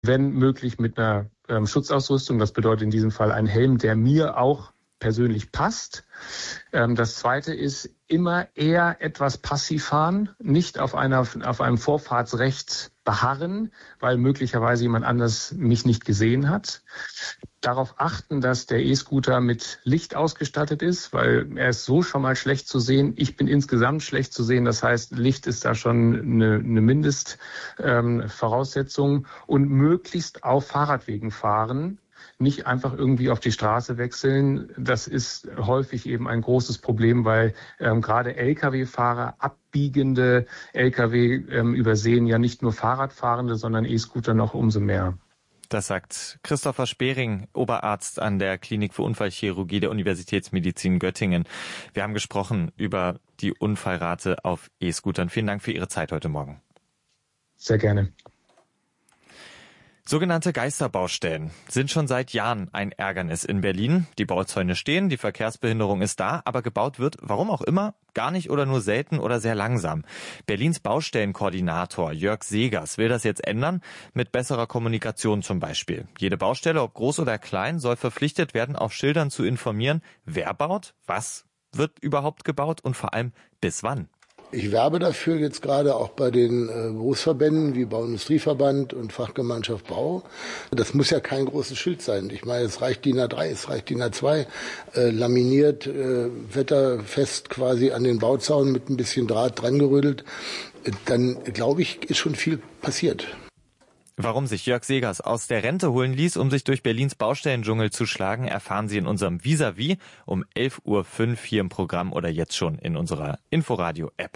wenn möglich mit einer Schutzausrüstung. Das bedeutet in diesem Fall ein Helm, der mir auch persönlich passt. Das Zweite ist immer eher etwas passiv fahren, nicht auf einem Vorfahrtsrecht beharren, weil möglicherweise jemand anders mich nicht gesehen hat. Darauf achten, dass der E-Scooter mit Licht ausgestattet ist, weil er ist so schon mal schlecht zu sehen. Ich bin insgesamt schlecht zu sehen. Das heißt, Licht ist da schon eine Mindestvoraussetzung. Und möglichst auf Fahrradwegen fahren. Nicht einfach irgendwie auf die Straße wechseln. Das ist häufig eben ein großes Problem, weil gerade Lkw-Fahrer, abbiegende Lkw übersehen ja nicht nur Fahrradfahrende, sondern E-Scooter noch umso mehr. Das sagt Christopher Spering, Oberarzt an der Klinik für Unfallchirurgie der Universitätsmedizin Göttingen. Wir haben gesprochen über die Unfallrate auf E-Scootern. Vielen Dank für Ihre Zeit heute Morgen. Sehr gerne. Sogenannte Geisterbaustellen sind schon seit Jahren ein Ärgernis in Berlin. Die Bauzäune stehen, die Verkehrsbehinderung ist da, aber gebaut wird, warum auch immer, gar nicht oder nur selten oder sehr langsam. Berlins Baustellenkoordinator Jörg Segers will das jetzt ändern, mit besserer Kommunikation zum Beispiel. Jede Baustelle, ob groß oder klein, soll verpflichtet werden, auf Schildern zu informieren, wer baut, was wird überhaupt gebaut und vor allem bis wann. Ich werbe dafür jetzt gerade auch bei den Berufsverbänden wie Bauindustrieverband und Fachgemeinschaft Bau. Das muss ja kein großes Schild sein. Ich meine, es reicht DIN A3, es reicht DIN A2, laminiert, wetterfest quasi an den Bauzaun mit ein bisschen Draht dran gerödelt. Dann, glaube ich, ist schon viel passiert. Warum sich Jörg Segers aus der Rente holen ließ, um sich durch Berlins Baustellendschungel zu schlagen, erfahren Sie in unserem Vis-a-vis um 11.05 Uhr hier im Programm oder jetzt schon in unserer Inforadio-App.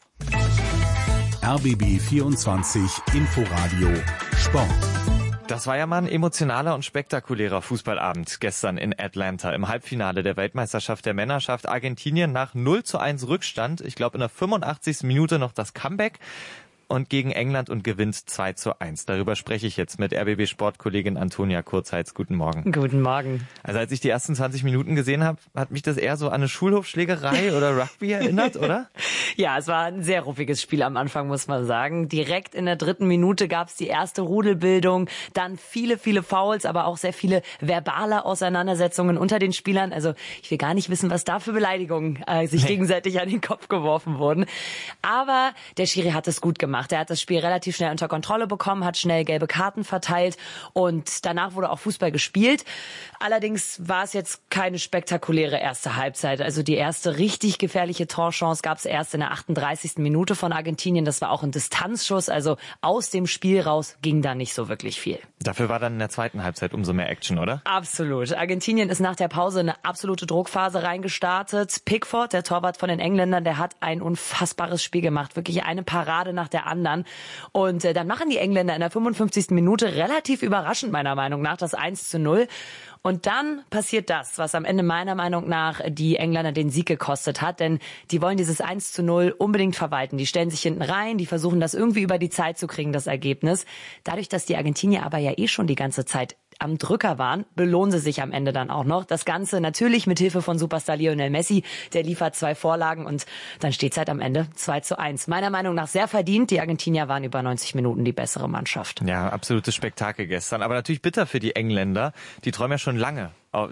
RBB 24 Inforadio Sport. Das war ja mal ein emotionaler und spektakulärer Fußballabend gestern in Atlanta im Halbfinale der Weltmeisterschaft der Männerschaft. Argentinien nach 0:1 Rückstand. Ich glaube in der 85. Minute noch das Comeback. Und gegen England und gewinnt 2:1. Darüber spreche ich jetzt mit RBB-Sportkollegin Antonia Kurzheitz. Guten Morgen. Guten Morgen. Also als ich die ersten 20 Minuten gesehen habe, hat mich das eher so an eine Schulhofschlägerei oder Rugby erinnert, oder? Ja, es war ein sehr ruppiges Spiel am Anfang, muss man sagen. Direkt in der 3. Minute gab es die erste Rudelbildung, dann viele Fouls, aber auch sehr viele verbale Auseinandersetzungen unter den Spielern. Also ich will gar nicht wissen, was da für Beleidigungen sich gegenseitig an den Kopf geworfen wurden. Aber der Schiri hat es gut gemacht. Er hat das Spiel relativ schnell unter Kontrolle bekommen, hat schnell gelbe Karten verteilt und danach wurde auch Fußball gespielt. Allerdings war es jetzt keine spektakuläre erste Halbzeit. Also die erste richtig gefährliche Torchance gab es erst in der 38. Minute von Argentinien. Das war auch ein Distanzschuss, also aus dem Spiel raus ging da nicht so wirklich viel. Dafür war dann in der zweiten Halbzeit umso mehr Action, oder? Absolut. Argentinien ist nach der Pause in eine absolute Druckphase reingestartet. Pickford, der Torwart von den Engländern, der hat ein unfassbares Spiel gemacht. Wirklich eine Parade nach der anderen. Und dann machen die Engländer in der 55. Minute relativ überraschend meiner Meinung nach das 1:0. Und dann passiert das, was am Ende meiner Meinung nach die Engländer den Sieg gekostet hat. Denn die wollen dieses 1:0 unbedingt verwalten. Die stellen sich hinten rein, die versuchen das irgendwie über die Zeit zu kriegen, das Ergebnis. Dadurch, dass die Argentinier aber ja schon die ganze Zeit am Drücker waren, belohnen sie sich am Ende dann auch noch. Das Ganze natürlich mit Hilfe von Superstar Lionel Messi. Der liefert 2 Vorlagen und dann steht es halt am Ende 2:1. Meiner Meinung nach sehr verdient. Die Argentinier waren über 90 Minuten die bessere Mannschaft. Ja, absolutes Spektakel gestern. Aber natürlich bitter für die Engländer. Die träumen ja schon lange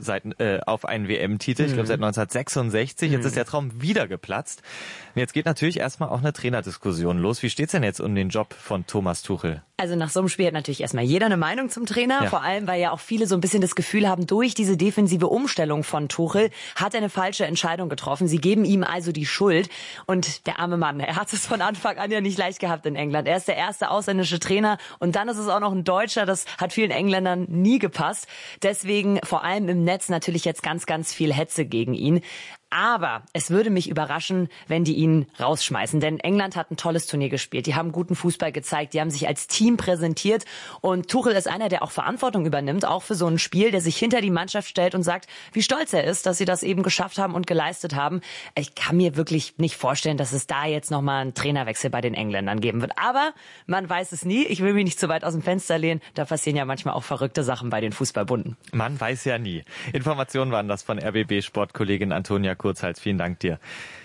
auf einen WM-Titel. Ich glaube seit 1966. Jetzt ist der Traum wieder geplatzt. Und jetzt geht natürlich erstmal auch eine Trainerdiskussion los. Wie steht's denn jetzt um den Job von Thomas Tuchel? Also nach so einem Spiel hat natürlich erstmal jeder eine Meinung zum Trainer. Ja. Vor allem, weil ja auch viele so ein bisschen das Gefühl haben, durch diese defensive Umstellung von Tuchel hat er eine falsche Entscheidung getroffen. Sie geben ihm also die Schuld. Und der arme Mann, er hat es von Anfang an ja nicht leicht gehabt in England. Er ist der erste ausländische Trainer und dann ist es auch noch ein Deutscher. Das hat vielen Engländern nie gepasst. Deswegen vor allem im Netz natürlich jetzt ganz, ganz viel Hetze gegen ihn. Aber es würde mich überraschen, wenn die ihn rausschmeißen. Denn England hat ein tolles Turnier gespielt. Die haben guten Fußball gezeigt. Die haben sich als Team präsentiert. Und Tuchel ist einer, der auch Verantwortung übernimmt, auch für so ein Spiel, der sich hinter die Mannschaft stellt und sagt, wie stolz er ist, dass sie das eben geschafft haben und geleistet haben. Ich kann mir wirklich nicht vorstellen, dass es da jetzt nochmal einen Trainerwechsel bei den Engländern geben wird. Aber man weiß es nie. Ich will mich nicht zu weit aus dem Fenster lehnen. Da passieren ja manchmal auch verrückte Sachen bei den Fußballbunden. Man weiß ja nie. Informationen waren das von RBB-Sportkollegin Antonia Kurzheitz. Vielen Dank dir.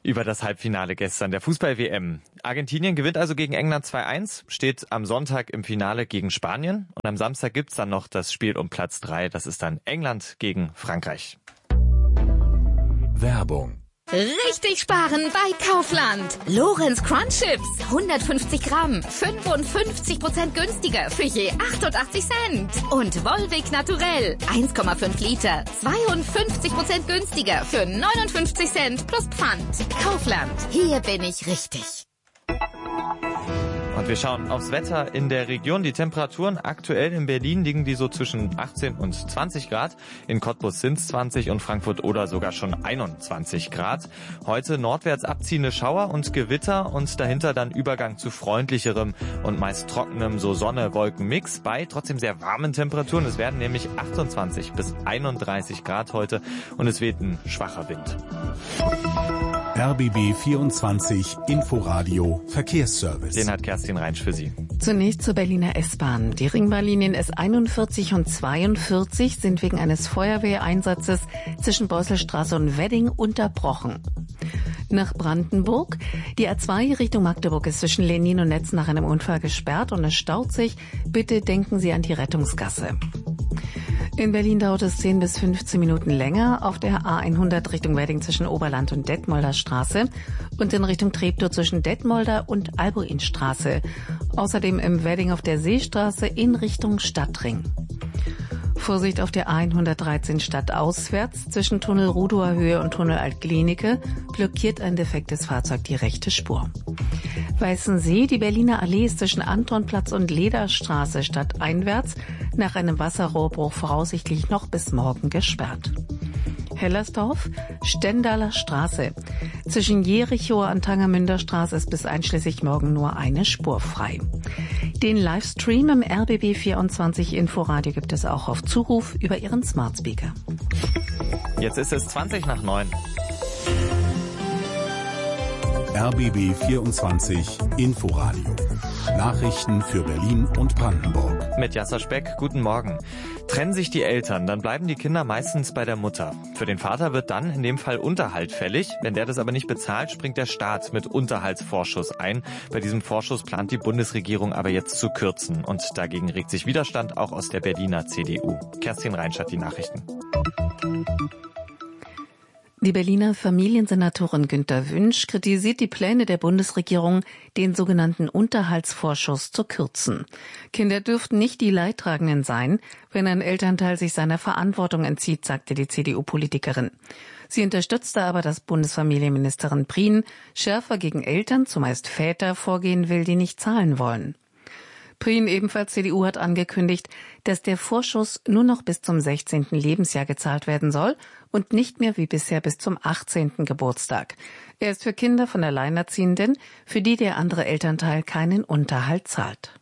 Über das Halbfinale gestern der Fußball-WM. Argentinien gewinnt also gegen England 2-1, steht am Sonntag im Finale gegen Spanien. Und am Samstag gibt's dann noch das Spiel um Platz 3. Das ist dann England gegen Frankreich. Werbung. Richtig sparen bei Kaufland. Lorenz Crunch Chips, 150 Gramm, 55% günstiger für je 88 Cent. Und Volvic Naturell, 1,5 Liter, 52% günstiger für 59 Cent plus Pfand. Kaufland, hier bin ich richtig. Und wir schauen aufs Wetter in der Region. Die Temperaturen aktuell in Berlin liegen die so zwischen 18 und 20 Grad. In Cottbus sind es 20 und Frankfurt oder sogar schon 21 Grad. Heute nordwärts abziehende Schauer und Gewitter und dahinter dann Übergang zu freundlicherem und meist trockenem so Sonne-Wolken-Mix bei trotzdem sehr warmen Temperaturen. Es werden nämlich 28 bis 31 Grad heute und es weht ein schwacher Wind. RBB 24 Inforadio Verkehrsservice. Den hat Kerstin Reinsch für Sie. Zunächst zur Berliner S-Bahn. Die Ringbahnlinien S41 und 42 sind wegen eines Feuerwehreinsatzes zwischen Beuselstraße und Wedding unterbrochen. Nach Brandenburg. Die A2 Richtung Magdeburg ist zwischen Lenin und Netz nach einem Unfall gesperrt und es staut sich. Bitte denken Sie an die Rettungsgasse. In Berlin dauert es 10 bis 15 Minuten länger auf der A100 Richtung Wedding zwischen Oberland und Detmolder Straße und in Richtung Treptow zwischen Detmolder und Albuinstraße. Außerdem im Wedding auf der Seestraße in Richtung Stadtring. Vorsicht auf der A113 stadtauswärts zwischen Tunnel Rudower Höhe und Tunnel Alt-Glienicke blockiert ein defektes Fahrzeug die rechte Spur. Weißensee, die Berliner Allee ist zwischen Antonplatz und Lederstraße stadteinwärts nach einem Wasserrohrbruch voraussichtlich noch bis morgen gesperrt. Hellersdorf, Stendaler Straße. Zwischen Jerichower und Tangermünder Straße ist bis einschließlich morgen nur eine Spur frei. Den Livestream im RBB 24 Inforadio gibt es auch auf Zuruf über Ihren Smart Speaker. Jetzt ist es 20 nach 9. RBB 24 Inforadio. Nachrichten für Berlin und Brandenburg. Mit Jasser Speck, guten Morgen. Trennen sich die Eltern, dann bleiben die Kinder meistens bei der Mutter. Für den Vater wird dann in dem Fall Unterhalt fällig. Wenn der das aber nicht bezahlt, springt der Staat mit Unterhaltsvorschuss ein. Bei diesem Vorschuss plant die Bundesregierung aber jetzt zu kürzen. Und dagegen regt sich Widerstand auch aus der Berliner CDU. Kerstin Reinsch hat die Nachrichten. Die Berliner Familiensenatorin Günter Wünsch kritisiert die Pläne der Bundesregierung, den sogenannten Unterhaltsvorschuss zu kürzen. Kinder dürften nicht die Leidtragenden sein, wenn ein Elternteil sich seiner Verantwortung entzieht, sagte die CDU-Politikerin. Sie unterstützte aber, dass Bundesfamilienministerin Prien schärfer gegen Eltern, zumeist Väter, vorgehen will, die nicht zahlen wollen. Prien, ebenfalls CDU, hat angekündigt, dass der Vorschuss nur noch bis zum 16. Lebensjahr gezahlt werden soll und nicht mehr wie bisher bis zum 18. Geburtstag. Er ist für Kinder von Alleinerziehenden, für die der andere Elternteil keinen Unterhalt zahlt.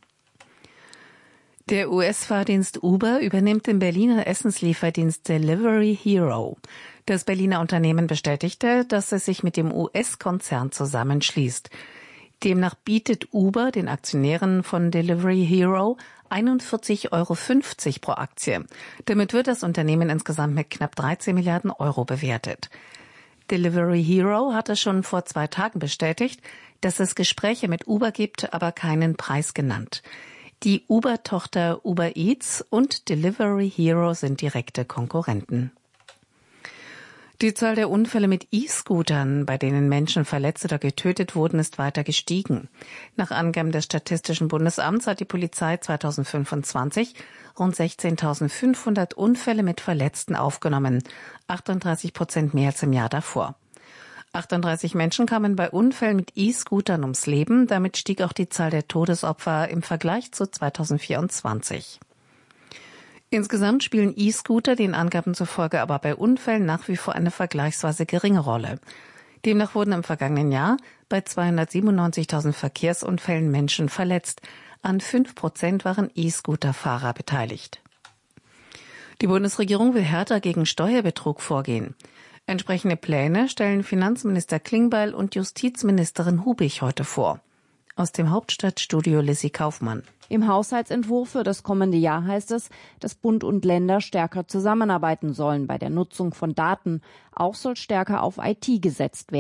Der US-Fahrdienst Uber übernimmt den Berliner Essenslieferdienst Delivery Hero. Das Berliner Unternehmen bestätigte, dass es sich mit dem US-Konzern zusammenschließt. Demnach bietet Uber den Aktionären von Delivery Hero 41,50 € pro Aktie. Damit wird das Unternehmen insgesamt mit knapp 13 Milliarden Euro bewertet. Delivery Hero hatte schon vor 2 Tagen bestätigt, dass es Gespräche mit Uber gibt, aber keinen Preis genannt. Die Uber-Tochter Uber Eats und Delivery Hero sind direkte Konkurrenten. Die Zahl der Unfälle mit E-Scootern, bei denen Menschen verletzt oder getötet wurden, ist weiter gestiegen. Nach Angaben des Statistischen Bundesamts hat die Polizei 2025 rund 16.500 Unfälle mit Verletzten aufgenommen, 38% mehr als im Jahr davor. 38 Menschen kamen bei Unfällen mit E-Scootern ums Leben, damit stieg auch die Zahl der Todesopfer im Vergleich zu 2024. Insgesamt spielen E-Scooter den Angaben zufolge aber bei Unfällen nach wie vor eine vergleichsweise geringe Rolle. Demnach wurden im vergangenen Jahr bei 297.000 Verkehrsunfällen Menschen verletzt. An 5% waren E-Scooter-Fahrer beteiligt. Die Bundesregierung will härter gegen Steuerbetrug vorgehen. Entsprechende Pläne stellen Finanzminister Klingbeil und Justizministerin Hubig heute vor. Aus dem Hauptstadtstudio Lissy Kaufmann. Im Haushaltsentwurf für das kommende Jahr heißt es, dass Bund und Länder stärker zusammenarbeiten sollen bei der Nutzung von Daten. Auch soll stärker auf IT gesetzt werden.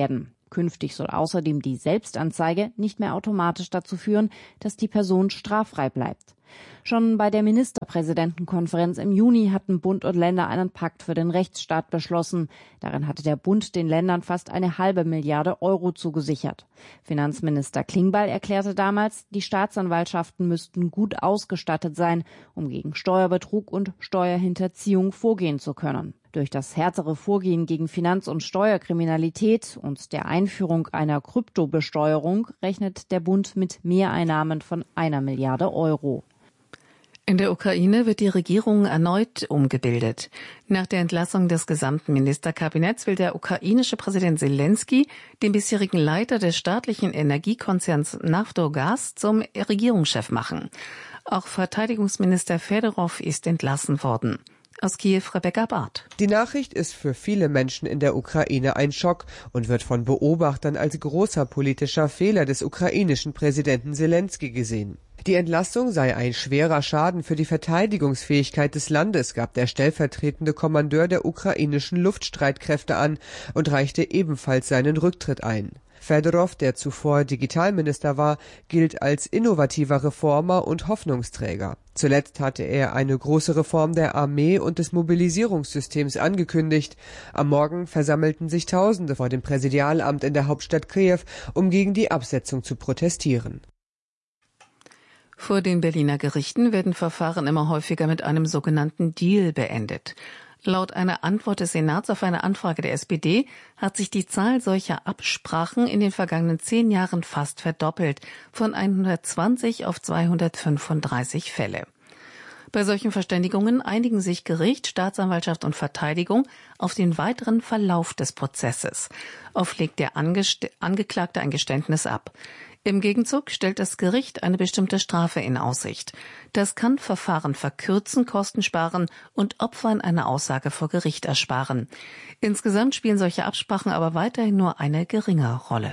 Künftig soll außerdem die Selbstanzeige nicht mehr automatisch dazu führen, dass die Person straffrei bleibt. Schon bei der Ministerpräsidentenkonferenz im Juni hatten Bund und Länder einen Pakt für den Rechtsstaat beschlossen. Darin hatte der Bund den Ländern fast 1,5 Milliarde Euro zugesichert. Finanzminister Klingbeil erklärte damals, die Staatsanwaltschaften müssten gut ausgestattet sein, um gegen Steuerbetrug und Steuerhinterziehung vorgehen zu können. Durch das härtere Vorgehen gegen Finanz- und Steuerkriminalität und der Einführung einer Kryptobesteuerung rechnet der Bund mit Mehreinnahmen von 1 Milliarde Euro. In der Ukraine wird die Regierung erneut umgebildet. Nach der Entlassung des gesamten Ministerkabinetts will der ukrainische Präsident Selenskyj den bisherigen Leiter des staatlichen Energiekonzerns Naftogaz zum Regierungschef machen. Auch Verteidigungsminister Fedorov ist entlassen worden. Aus Kiew Rebecca Barth. Die Nachricht ist für viele Menschen in der Ukraine ein Schock und wird von Beobachtern als großer politischer Fehler des ukrainischen Präsidenten Selenskyj gesehen. Die Entlassung sei ein schwerer Schaden für die Verteidigungsfähigkeit des Landes, gab der stellvertretende Kommandeur der ukrainischen Luftstreitkräfte an und reichte ebenfalls seinen Rücktritt ein. Fedorov, der zuvor Digitalminister war, gilt als innovativer Reformer und Hoffnungsträger. Zuletzt hatte er eine große Reform der Armee und des Mobilisierungssystems angekündigt. Am Morgen versammelten sich Tausende vor dem Präsidialamt in der Hauptstadt Kiew, um gegen die Absetzung zu protestieren. Vor den Berliner Gerichten werden Verfahren immer häufiger mit einem sogenannten Deal beendet. Laut einer Antwort des Senats auf eine Anfrage der SPD hat sich die Zahl solcher Absprachen in den vergangenen 10 Jahren fast verdoppelt, von 120 auf 235 Fälle. Bei solchen Verständigungen einigen sich Gericht, Staatsanwaltschaft und Verteidigung auf den weiteren Verlauf des Prozesses. Oft legt der Angeklagte ein Geständnis ab. Im Gegenzug stellt das Gericht eine bestimmte Strafe in Aussicht. Das kann Verfahren verkürzen, Kosten sparen und Opfern eine Aussage vor Gericht ersparen. Insgesamt spielen solche Absprachen aber weiterhin nur eine geringe Rolle.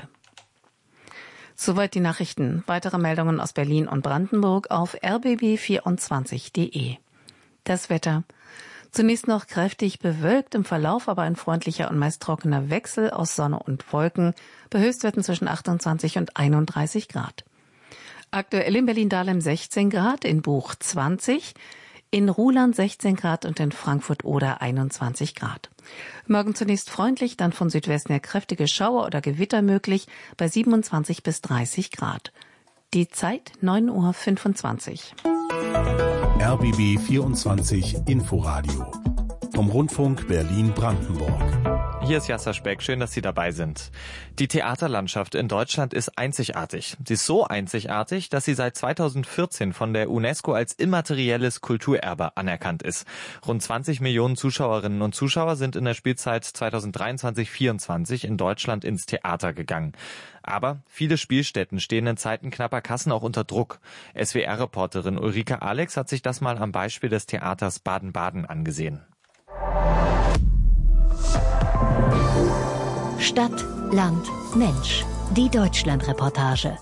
Soweit die Nachrichten. Weitere Meldungen aus Berlin und Brandenburg auf rbb24.de. Das Wetter. Zunächst noch kräftig bewölkt, im Verlauf aber ein freundlicher und meist trockener Wechsel aus Sonne und Wolken, bei Höchstwerten zwischen 28 und 31 Grad. Aktuell in Berlin-Dahlem 16 Grad, in Buch 20, in Ruhland 16 Grad und in Frankfurt-Oder 21 Grad. Morgen zunächst freundlich, dann von Südwesten her kräftige Schauer oder Gewitter möglich bei 27 bis 30 Grad. Die Zeit 9:25 Uhr. RBB 24 Inforadio vom Rundfunk Berlin-Brandenburg. Hier ist Jasser Speck, schön, dass Sie dabei sind. Die Theaterlandschaft in Deutschland ist einzigartig. Sie ist so einzigartig, dass sie seit 2014 von der UNESCO als immaterielles Kulturerbe anerkannt ist. Rund 20 Millionen Zuschauerinnen und Zuschauer sind in der Spielzeit 2023/24 in Deutschland ins Theater gegangen. Aber viele Spielstätten stehen in Zeiten knapper Kassen auch unter Druck. SWR-Reporterin Ulrike Alex hat sich das mal am Beispiel des Theaters Baden-Baden angesehen. Stadt, Land, Mensch. Die Deutschland-Reportage.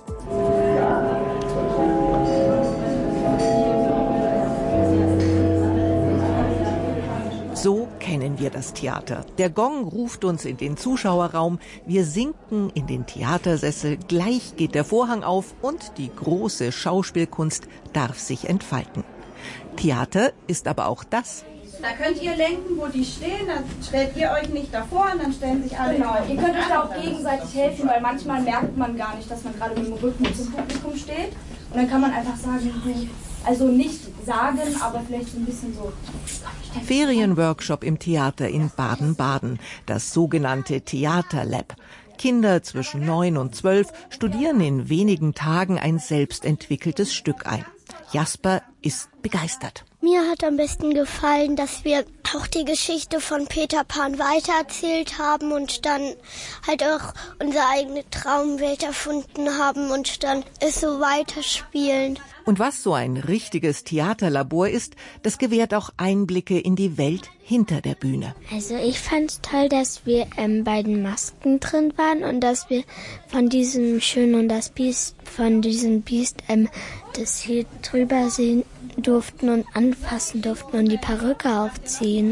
So kennen wir das Theater. Der Gong ruft uns in den Zuschauerraum, wir sinken in den Theatersessel, gleich geht der Vorhang auf und die große Schauspielkunst darf sich entfalten. Theater ist aber auch das. Da könnt ihr lenken, wo die stehen, dann stellt ihr euch nicht davor und dann stellen sich alle. Genau, ihr könnt euch da auch gegenseitig helfen, weil manchmal merkt man gar nicht, dass man gerade mit dem Rücken zum Publikum steht. Und dann kann man einfach sagen, also nicht sagen, aber vielleicht so ein bisschen so. Ferienworkshop im Theater in Baden-Baden, das sogenannte Theaterlab. Kinder zwischen 9 und 12 studieren in wenigen Tagen ein selbstentwickeltes Stück ein. Jasper ist begeistert. Mir hat am besten gefallen, dass wir auch die Geschichte von Peter Pan weitererzählt haben und dann halt auch unsere eigene Traumwelt erfunden haben und dann es so weiterspielen. Und was so ein richtiges Theaterlabor ist, das gewährt auch Einblicke in die Welt hinter der Bühne. Also ich fand's toll, dass wir bei den Masken drin waren und dass wir von diesem Schön und das Biest, von diesem Biest das hier drüber sehen durften und anfassen durften und die Perücke aufziehen.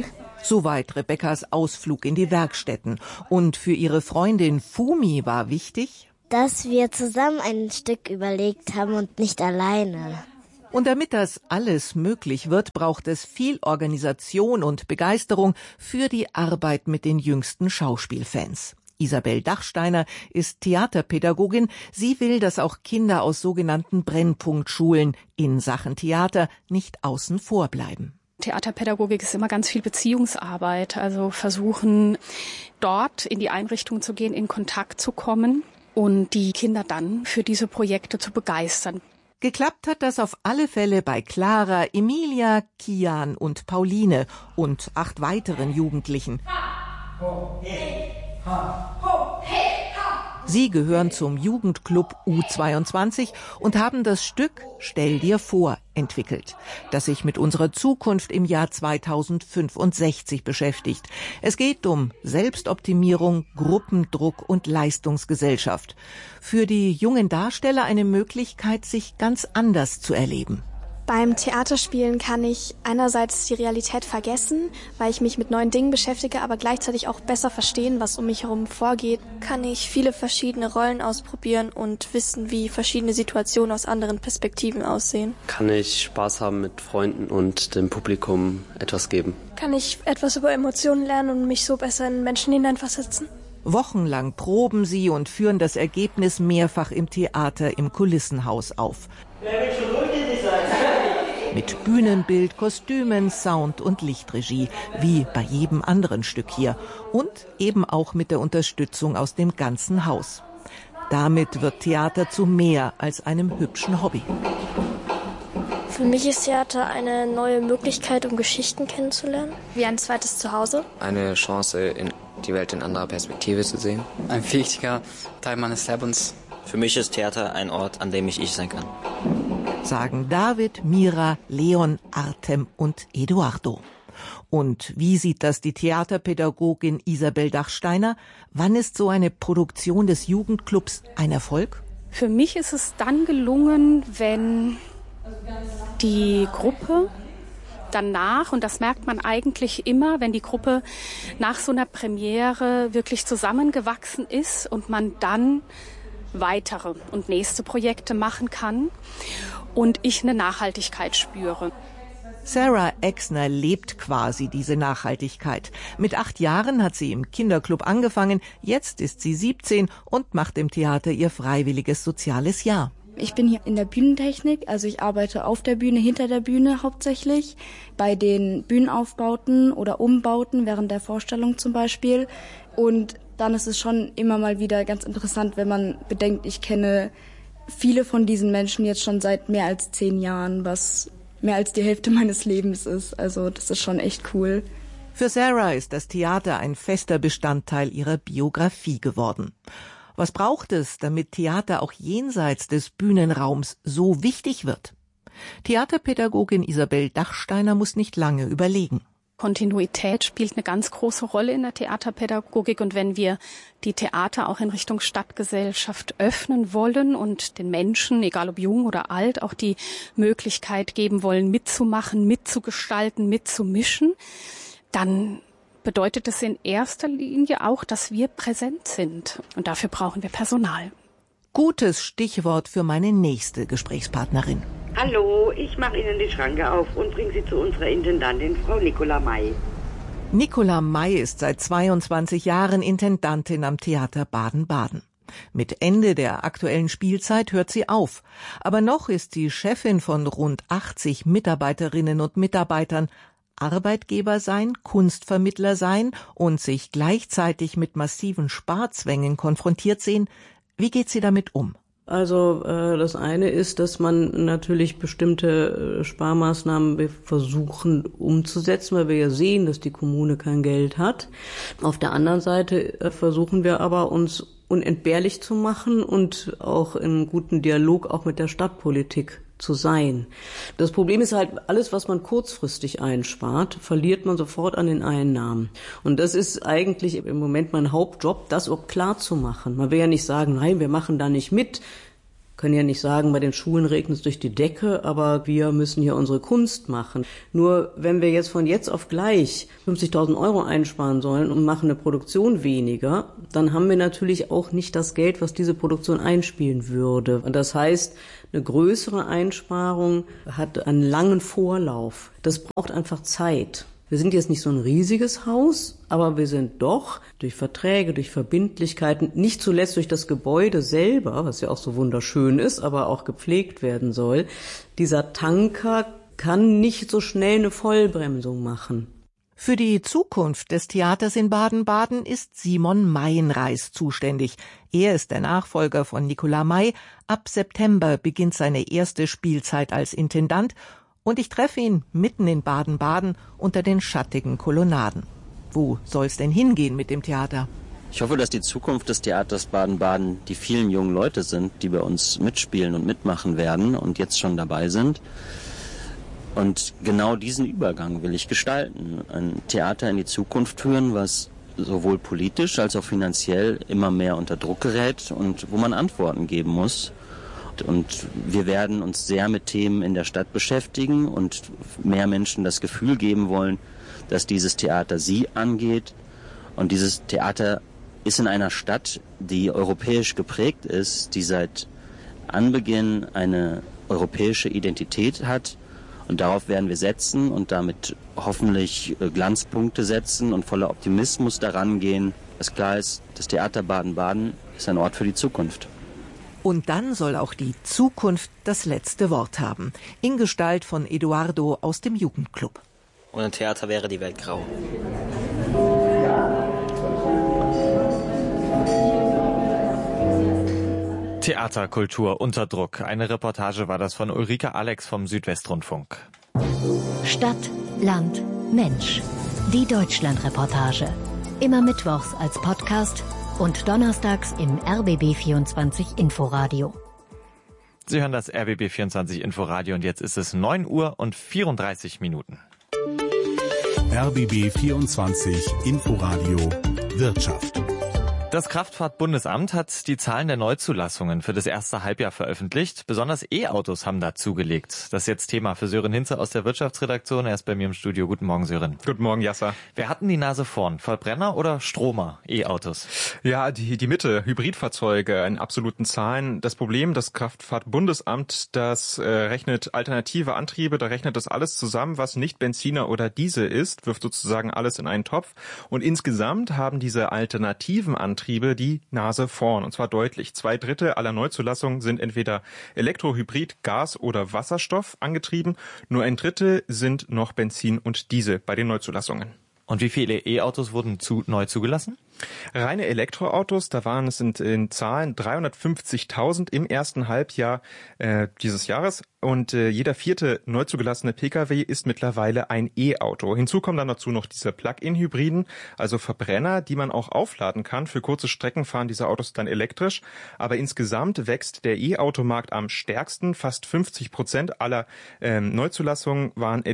Soweit Rebekkas Ausflug in die Werkstätten. Und für ihre Freundin Fumi war wichtig, dass wir zusammen ein Stück überlegt haben und nicht alleine. Und damit das alles möglich wird, braucht es viel Organisation und Begeisterung für die Arbeit mit den jüngsten Schauspielfans. Isabel Dachsteiner ist Theaterpädagogin. Sie will, dass auch Kinder aus sogenannten Brennpunktschulen in Sachen Theater nicht außen vor bleiben. Theaterpädagogik ist immer ganz viel Beziehungsarbeit, also versuchen, dort in die Einrichtung zu gehen, in Kontakt zu kommen und die Kinder dann für diese Projekte zu begeistern. Geklappt hat das auf alle Fälle bei Clara, Emilia, Kian und Pauline und 8 weiteren Jugendlichen. Sie gehören zum Jugendclub U22 und haben das Stück Stell dir vor entwickelt, das sich mit unserer Zukunft im Jahr 2065 beschäftigt. Es geht um Selbstoptimierung, Gruppendruck und Leistungsgesellschaft. Für die jungen Darsteller eine Möglichkeit, sich ganz anders zu erleben. Beim Theaterspielen kann ich einerseits die Realität vergessen, weil ich mich mit neuen Dingen beschäftige, aber gleichzeitig auch besser verstehen, was um mich herum vorgeht. Kann ich viele verschiedene Rollen ausprobieren und wissen, wie verschiedene Situationen aus anderen Perspektiven aussehen. Kann ich Spaß haben mit Freunden und dem Publikum etwas geben. Kann ich etwas über Emotionen lernen und mich so besser in Menschen hineinversetzen. Wochenlang proben sie und führen das Ergebnis mehrfach im Theater im Kulissenhaus auf. Mit Bühnenbild, Kostümen, Sound und Lichtregie, wie bei jedem anderen Stück hier. Und eben auch mit der Unterstützung aus dem ganzen Haus. Damit wird Theater zu mehr als einem hübschen Hobby. Für mich ist Theater eine neue Möglichkeit, um Geschichten kennenzulernen. Wie ein zweites Zuhause. Eine Chance, die Welt in anderer Perspektive zu sehen. Ein wichtiger Teil meines Lebens. Für mich ist Theater ein Ort, an dem ich sein kann. Sagen David, Mira, Leon, Artem und Eduardo. Und wie sieht das die Theaterpädagogin Isabel Dachsteiner? Wann ist so eine Produktion des Jugendclubs ein Erfolg? Für mich ist es dann gelungen, wenn die Gruppe danach, und das merkt man eigentlich immer, wenn die Gruppe nach so einer Premiere wirklich zusammengewachsen ist und man dann weitere und nächste Projekte machen kann und ich eine Nachhaltigkeit spüre. Sarah Exner lebt quasi diese Nachhaltigkeit. Mit 8 Jahren hat sie im Kinderclub angefangen, jetzt ist sie 17 und macht im Theater ihr freiwilliges soziales Jahr. Ich bin hier in der Bühnentechnik, also ich arbeite auf der Bühne, hinter der Bühne hauptsächlich, bei den Bühnenaufbauten oder Umbauten während der Vorstellung zum Beispiel. Und dann ist es schon immer mal wieder ganz interessant, wenn man bedenkt, ich kenne viele von diesen Menschen jetzt schon seit mehr als 10 Jahren, was mehr als die Hälfte meines Lebens ist. Also das ist schon echt cool. Für Sarah ist das Theater ein fester Bestandteil ihrer Biografie geworden. Was braucht es, damit Theater auch jenseits des Bühnenraums so wichtig wird? Theaterpädagogin Isabel Dachsteiner muss nicht lange überlegen. Kontinuität spielt eine ganz große Rolle in der Theaterpädagogik. Und wenn wir die Theater auch in Richtung Stadtgesellschaft öffnen wollen und den Menschen, egal ob jung oder alt, auch die Möglichkeit geben wollen, mitzumachen, mitzugestalten, mitzumischen, dann bedeutet es in erster Linie auch, dass wir präsent sind. Und dafür brauchen wir Personal. Gutes Stichwort für meine nächste Gesprächspartnerin. Hallo, ich mache Ihnen die Schranke auf und bringe Sie zu unserer Intendantin, Frau Nicola May. Nicola May ist seit 22 Jahren Intendantin am Theater Baden-Baden. Mit Ende der aktuellen Spielzeit hört sie auf. Aber noch ist sie Chefin von rund 80 Mitarbeiterinnen und Mitarbeitern. Arbeitgeber sein, Kunstvermittler sein und sich gleichzeitig mit massiven Sparzwängen konfrontiert sehen. Wie geht sie damit um? Also das eine ist, dass man natürlich bestimmte Sparmaßnahmen versuchen umzusetzen, weil wir ja sehen, dass die Kommune kein Geld hat. Auf der anderen Seite versuchen wir aber, uns unentbehrlich zu machen und auch in guten Dialog auch mit der Stadtpolitik zu sein. Das Problem ist halt, alles, was man kurzfristig einspart, verliert man sofort an den Einnahmen. Und das ist eigentlich im Moment mein Hauptjob, das auch klar zu machen. Man will ja nicht sagen, nein, wir machen da nicht mit. können ja nicht sagen, bei den Schulen regnet es durch die Decke, aber wir müssen hier unsere Kunst machen. Nur wenn wir jetzt von jetzt auf gleich 50.000 € einsparen sollen und machen eine Produktion weniger, dann haben wir natürlich auch nicht das Geld, was diese Produktion einspielen würde. Und das heißt, eine größere Einsparung hat einen langen Vorlauf. Das braucht einfach Zeit. Wir sind jetzt nicht so ein riesiges Haus, aber wir sind doch durch Verträge, durch Verbindlichkeiten, nicht zuletzt durch das Gebäude selber, was ja auch so wunderschön ist, aber auch gepflegt werden soll. Dieser Tanker kann nicht so schnell eine Vollbremsung machen. Für die Zukunft des Theaters in Baden-Baden ist Simon Meienreis zuständig. Er ist der Nachfolger von Nicolas May. Ab September beginnt seine erste Spielzeit als Intendant. Und ich treffe ihn mitten in Baden-Baden unter den schattigen Kolonnaden. Wo soll's denn hingehen mit dem Theater? Ich hoffe, dass die Zukunft des Theaters Baden-Baden die vielen jungen Leute sind, die bei uns mitspielen und mitmachen werden und jetzt schon dabei sind. Und genau diesen Übergang will ich gestalten. Ein Theater in die Zukunft führen, was sowohl politisch als auch finanziell immer mehr unter Druck gerät und wo man Antworten geben muss. Und wir werden uns sehr mit Themen in der Stadt beschäftigen und mehr Menschen das Gefühl geben wollen, dass dieses Theater sie angeht. Und dieses Theater ist in einer Stadt, die europäisch geprägt ist, die seit Anbeginn eine europäische Identität hat. Und darauf werden wir setzen und damit hoffentlich Glanzpunkte setzen und voller Optimismus daran gehen, dass klar ist, das Theater Baden-Baden ist ein Ort für die Zukunft. Und dann soll auch die Zukunft das letzte Wort haben. In Gestalt von Eduardo aus dem Jugendclub. Ohne Theater wäre die Welt grau. Theaterkultur unter Druck. Eine Reportage war das von Ulrike Alex vom Südwestrundfunk. Stadt, Land, Mensch. Die Deutschlandreportage. Immer mittwochs als Podcast und donnerstags im RBB24 Inforadio. Sie hören das RBB24 Inforadio und jetzt ist es 9:34 Minuten. RBB24 Inforadio Wirtschaft. Das Kraftfahrtbundesamt hat die Zahlen der Neuzulassungen für das erste Halbjahr veröffentlicht. Besonders E-Autos haben da zugelegt. Das ist jetzt Thema für Sören Hinze aus der Wirtschaftsredaktion. Er ist bei mir im Studio. Guten Morgen, Sören. Guten Morgen, Yasser. Wer hat denn die Nase vorn? Verbrenner oder Stromer? E-Autos? Ja, die Mitte. Hybridfahrzeuge in absoluten Zahlen. Das Problem, das Kraftfahrtbundesamt, das rechnet alternative Antriebe, da rechnet das alles zusammen, was nicht Benziner oder Diesel ist, wirft sozusagen alles in einen Topf. Und insgesamt haben diese alternativen Antriebe die Nase vorn, und zwar deutlich. 2/3 aller Neuzulassungen sind entweder Elektrohybrid, Gas oder Wasserstoff angetrieben. Nur 1/3 sind noch Benzin und Diesel bei den Neuzulassungen. Und wie viele E-Autos wurden neu zugelassen? Reine Elektroautos, da waren es in Zahlen 350.000 im ersten Halbjahr dieses Jahres. Und jeder vierte neu zugelassene Pkw ist mittlerweile ein E-Auto. Hinzu kommen dann dazu noch diese Plug-in-Hybriden, also Verbrenner, die man auch aufladen kann. Für kurze Strecken fahren diese Autos dann elektrisch. Aber insgesamt wächst der E-Automarkt am stärksten. Fast 50% aller Neuzulassungen waren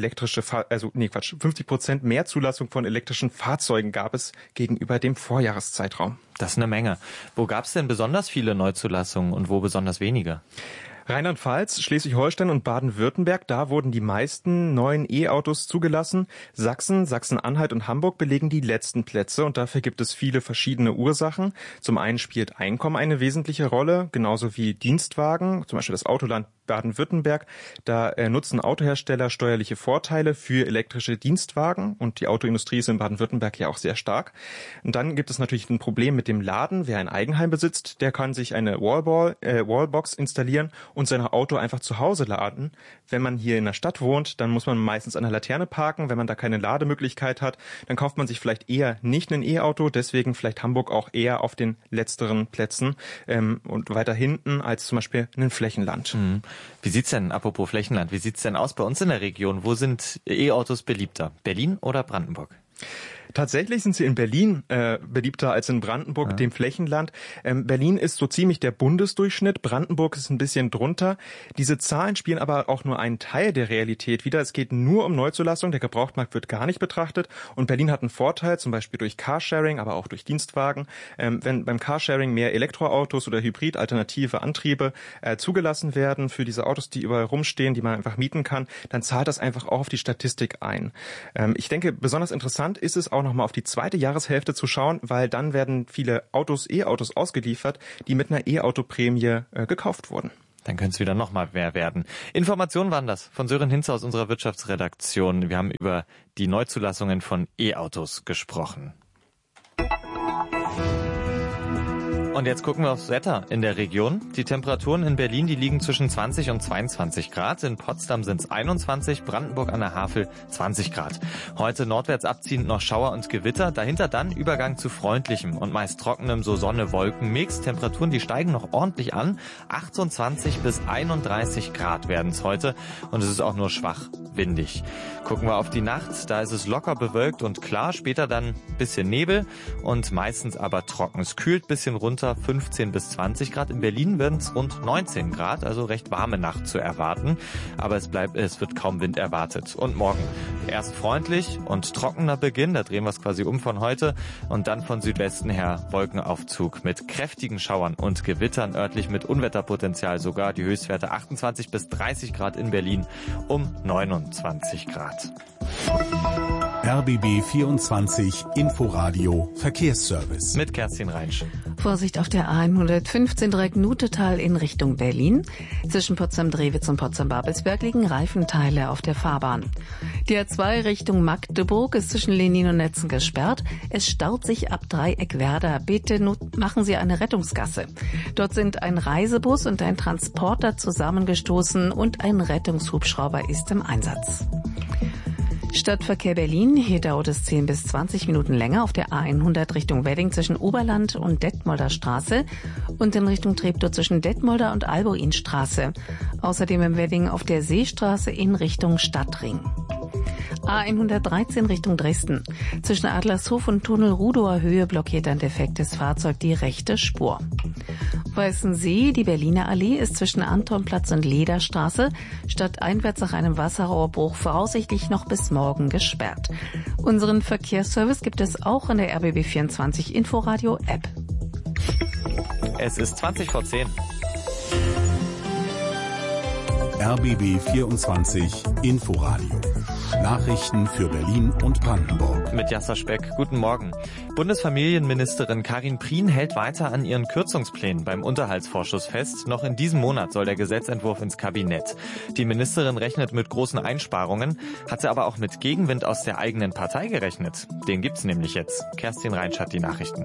50% mehr Zulassung von elektrischen Fahrzeugen gab es gegenüber dem Vorjahreszeitraum. Das ist eine Menge. Wo gab es denn besonders viele Neuzulassungen und wo besonders wenige? Rheinland-Pfalz, Schleswig-Holstein und Baden-Württemberg, da wurden die meisten neuen E-Autos zugelassen. Sachsen, Sachsen-Anhalt und Hamburg belegen die letzten Plätze und dafür gibt es viele verschiedene Ursachen. Zum einen spielt Einkommen eine wesentliche Rolle, genauso wie Dienstwagen, zum Beispiel das Autoland Baden-Württemberg. Da nutzen Autohersteller steuerliche Vorteile für elektrische Dienstwagen und die Autoindustrie ist in Baden-Württemberg ja auch sehr stark. Und dann gibt es natürlich ein Problem mit dem Laden. Wer ein Eigenheim besitzt, der kann sich eine Wallbox installieren und sein Auto einfach zu Hause laden. Wenn man hier in der Stadt wohnt, dann muss man meistens an der Laterne parken. Wenn man da keine Lademöglichkeit hat, dann kauft man sich vielleicht eher nicht ein E-Auto. Deswegen vielleicht Hamburg auch eher auf den letzteren Plätzen und weiter hinten als zum Beispiel ein Flächenland. Mhm. Wie sieht's denn, apropos Flächenland, wie sieht's denn aus bei uns in der Region? Wo sind E-Autos beliebter? Berlin oder Brandenburg? Tatsächlich sind sie in Berlin beliebter als in Brandenburg, dem Flächenland. Berlin ist so ziemlich der Bundesdurchschnitt, Brandenburg ist ein bisschen drunter. Diese Zahlen spielen aber auch nur einen Teil der Realität wider. Es geht nur um Neuzulassung, der Gebrauchtmarkt wird gar nicht betrachtet. Und Berlin hat einen Vorteil, zum Beispiel durch Carsharing, aber auch durch Dienstwagen. Wenn beim Carsharing mehr Elektroautos oder Hybrid-alternative Antriebe zugelassen werden für diese Autos, die überall rumstehen, die man einfach mieten kann, dann zahlt das einfach auch auf die Statistik ein. Ich denke, besonders interessant ist es auch nochmal auf die zweite Jahreshälfte zu schauen, weil dann werden viele E-Autos ausgeliefert, die mit einer E-Auto-Prämie gekauft wurden. Dann könnte es wieder noch mal mehr werden. Informationen waren das von Sören Hinze aus unserer Wirtschaftsredaktion. Wir haben über die Neuzulassungen von E-Autos gesprochen. Und jetzt gucken wir aufs Wetter in der Region. Die Temperaturen in Berlin, die liegen zwischen 20 und 22 Grad. In Potsdam sind es 21, Brandenburg an der Havel 20 Grad. Heute nordwärts abziehend noch Schauer und Gewitter. Dahinter dann Übergang zu freundlichem und meist trockenem, so Sonne-Wolken-Mix. Temperaturen, die steigen noch ordentlich an. 28 bis 31 Grad werden es heute. Und es ist auch nur schwach windig. Gucken wir auf die Nacht. Da ist es locker bewölkt und klar. Später dann ein bisschen Nebel und meistens aber trocken. Es kühlt ein bisschen runter. 15 bis 20 Grad. In Berlin werden es rund 19 Grad, also recht warme Nacht zu erwarten. Aber es wird kaum Wind erwartet. Und morgen erst freundlich und trockener Beginn, da drehen wir es quasi um von heute. Und dann von Südwesten her Wolkenaufzug mit kräftigen Schauern und Gewittern, örtlich mit Unwetterpotenzial sogar. Die Höchstwerte 28 bis 30 Grad in Berlin, um 29 Grad. RBB 24 Inforadio Verkehrsservice. Mit Kerstin Reinsch. Vorsicht auf der A115 direkt Nutetal in Richtung Berlin. Zwischen Potsdam-Drewitz und Potsdam-Babelsberg liegen Reifenteile auf der Fahrbahn. Die A2 Richtung Magdeburg ist zwischen Lenin und Netzen gesperrt. Es staut sich ab Dreieckwerder. Bitte machen Sie eine Rettungsgasse. Dort sind ein Reisebus und ein Transporter zusammengestoßen und ein Rettungshubschrauber ist im Einsatz. Stadtverkehr Berlin, hier dauert es 10 bis 20 Minuten länger auf der A100 Richtung Wedding zwischen Oberland und Detmolder Straße und in Richtung Treptow zwischen Detmolder und Albuinstraße. Außerdem im Wedding auf der Seestraße in Richtung Stadtring. A113 Richtung Dresden. Zwischen Adlershof und Tunnel Rudower Höhe blockiert ein defektes Fahrzeug die rechte Spur. Weißensee, die Berliner Allee ist zwischen Antonplatz und Lederstraße stadteinwärts nach einem Wasserrohrbruch voraussichtlich noch bis morgen gesperrt. Unseren Verkehrsservice gibt es auch in der RBB 24 Inforadio App. Es ist 20 vor 10. RBB 24 Inforadio. Nachrichten für Berlin und Brandenburg. Mit Jasser Speck. Guten Morgen. Bundesfamilienministerin Karin Prien hält weiter an ihren Kürzungsplänen beim Unterhaltsvorschuss fest. Noch in diesem Monat soll der Gesetzentwurf ins Kabinett. Die Ministerin rechnet mit großen Einsparungen, hatte aber auch mit Gegenwind aus der eigenen Partei gerechnet. Den gibt's nämlich jetzt. Kerstin Reinsch hat die Nachrichten.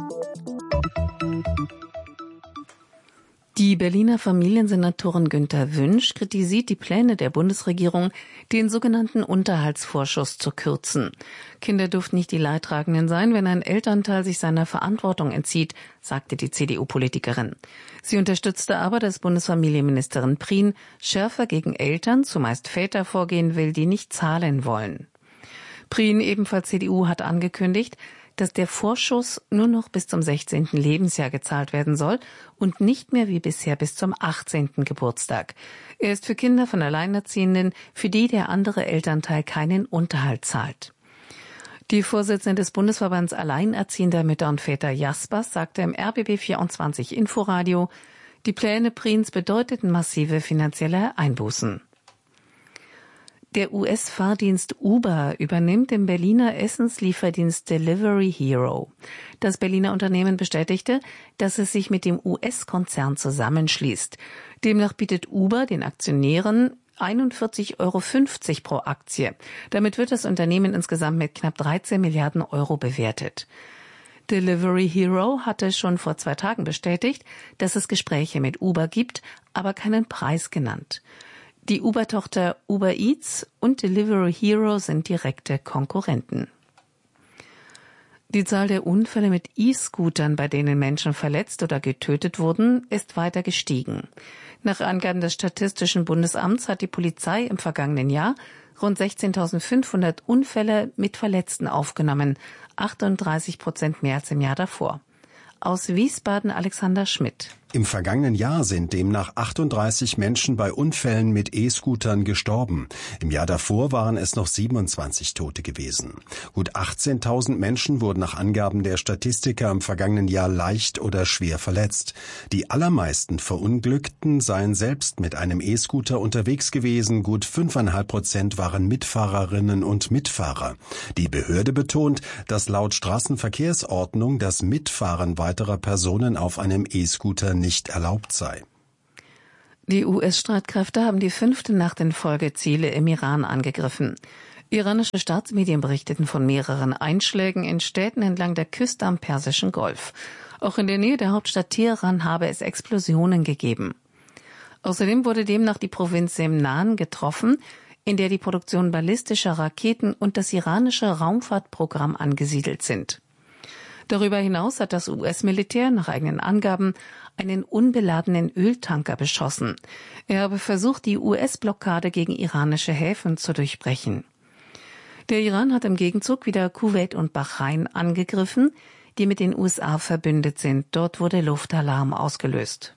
Die Berliner Familiensenatorin Günter Wünsch kritisiert die Pläne der Bundesregierung, den sogenannten Unterhaltsvorschuss zu kürzen. Kinder dürften nicht die Leidtragenden sein, wenn ein Elternteil sich seiner Verantwortung entzieht, sagte die CDU-Politikerin. Sie unterstützte aber, dass Bundesfamilienministerin Prien schärfer gegen Eltern, zumeist Väter, vorgehen will, die nicht zahlen wollen. Prien, ebenfalls CDU, hat angekündigt, dass der Vorschuss nur noch bis zum 16. Lebensjahr gezahlt werden soll und nicht mehr wie bisher bis zum 18. Geburtstag. Er ist für Kinder von Alleinerziehenden, für die der andere Elternteil keinen Unterhalt zahlt. Die Vorsitzende des Bundesverbands Alleinerziehender Mütter und Väter Jaspers sagte im RBB 24 Inforadio, die Pläne Priens bedeuteten massive finanzielle Einbußen. Der US-Fahrdienst Uber übernimmt den Berliner Essenslieferdienst Delivery Hero. Das Berliner Unternehmen bestätigte, dass es sich mit dem US-Konzern zusammenschließt. Demnach bietet Uber den Aktionären 41,50 € pro Aktie. Damit wird das Unternehmen insgesamt mit knapp 13 Milliarden Euro bewertet. Delivery Hero hatte schon vor 2 Tagen bestätigt, dass es Gespräche mit Uber gibt, aber keinen Preis genannt. Die Uber-Tochter Uber Eats und Delivery Hero sind direkte Konkurrenten. Die Zahl der Unfälle mit E-Scootern, bei denen Menschen verletzt oder getötet wurden, ist weiter gestiegen. Nach Angaben des Statistischen Bundesamts hat die Polizei im vergangenen Jahr rund 16.500 Unfälle mit Verletzten aufgenommen, 38% mehr als im Jahr davor. Aus Wiesbaden Alexander Schmidt. Im vergangenen Jahr sind demnach 38 Menschen bei Unfällen mit E-Scootern gestorben. Im Jahr davor waren es noch 27 Tote gewesen. Gut 18.000 Menschen wurden nach Angaben der Statistiker im vergangenen Jahr leicht oder schwer verletzt. Die allermeisten Verunglückten seien selbst mit einem E-Scooter unterwegs gewesen. Gut 5,5% waren Mitfahrerinnen und Mitfahrer. Die Behörde betont, dass laut Straßenverkehrsordnung das Mitfahren weiterer Personen auf einem E-Scooter nicht erlaubt sei. Die US-Streitkräfte haben die 5. Nacht in Folge Ziele im Iran angegriffen. Iranische Staatsmedien berichteten von mehreren Einschlägen in Städten entlang der Küste am Persischen Golf. Auch in der Nähe der Hauptstadt Teheran habe es Explosionen gegeben. Außerdem wurde demnach die Provinz Semnan getroffen, in der die Produktion ballistischer Raketen und das iranische Raumfahrtprogramm angesiedelt sind. Darüber hinaus hat das US-Militär nach eigenen Angaben einen unbeladenen Öltanker beschossen. Er habe versucht, die US-Blockade gegen iranische Häfen zu durchbrechen. Der Iran hat im Gegenzug wieder Kuwait und Bahrain angegriffen, die mit den USA verbündet sind. Dort wurde Luftalarm ausgelöst.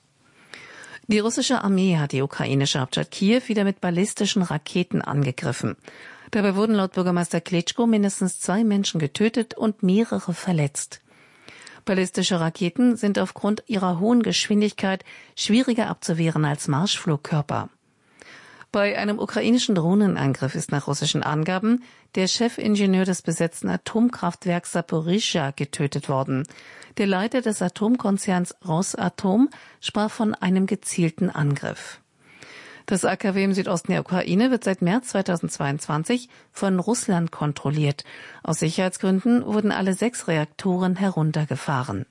Die russische Armee hat die ukrainische Hauptstadt Kiew wieder mit ballistischen Raketen angegriffen. Dabei wurden laut Bürgermeister Klitschko mindestens 2 Menschen getötet und mehrere verletzt. Ballistische Raketen sind aufgrund ihrer hohen Geschwindigkeit schwieriger abzuwehren als Marschflugkörper. Bei einem ukrainischen Drohnenangriff ist nach russischen Angaben der Chefingenieur des besetzten Atomkraftwerks Saporischschja getötet worden. Der Leiter des Atomkonzerns Rosatom sprach von einem gezielten Angriff. Das AKW im Südosten der Ukraine wird seit März 2022 von Russland kontrolliert. Aus Sicherheitsgründen wurden alle 6 Reaktoren heruntergefahren.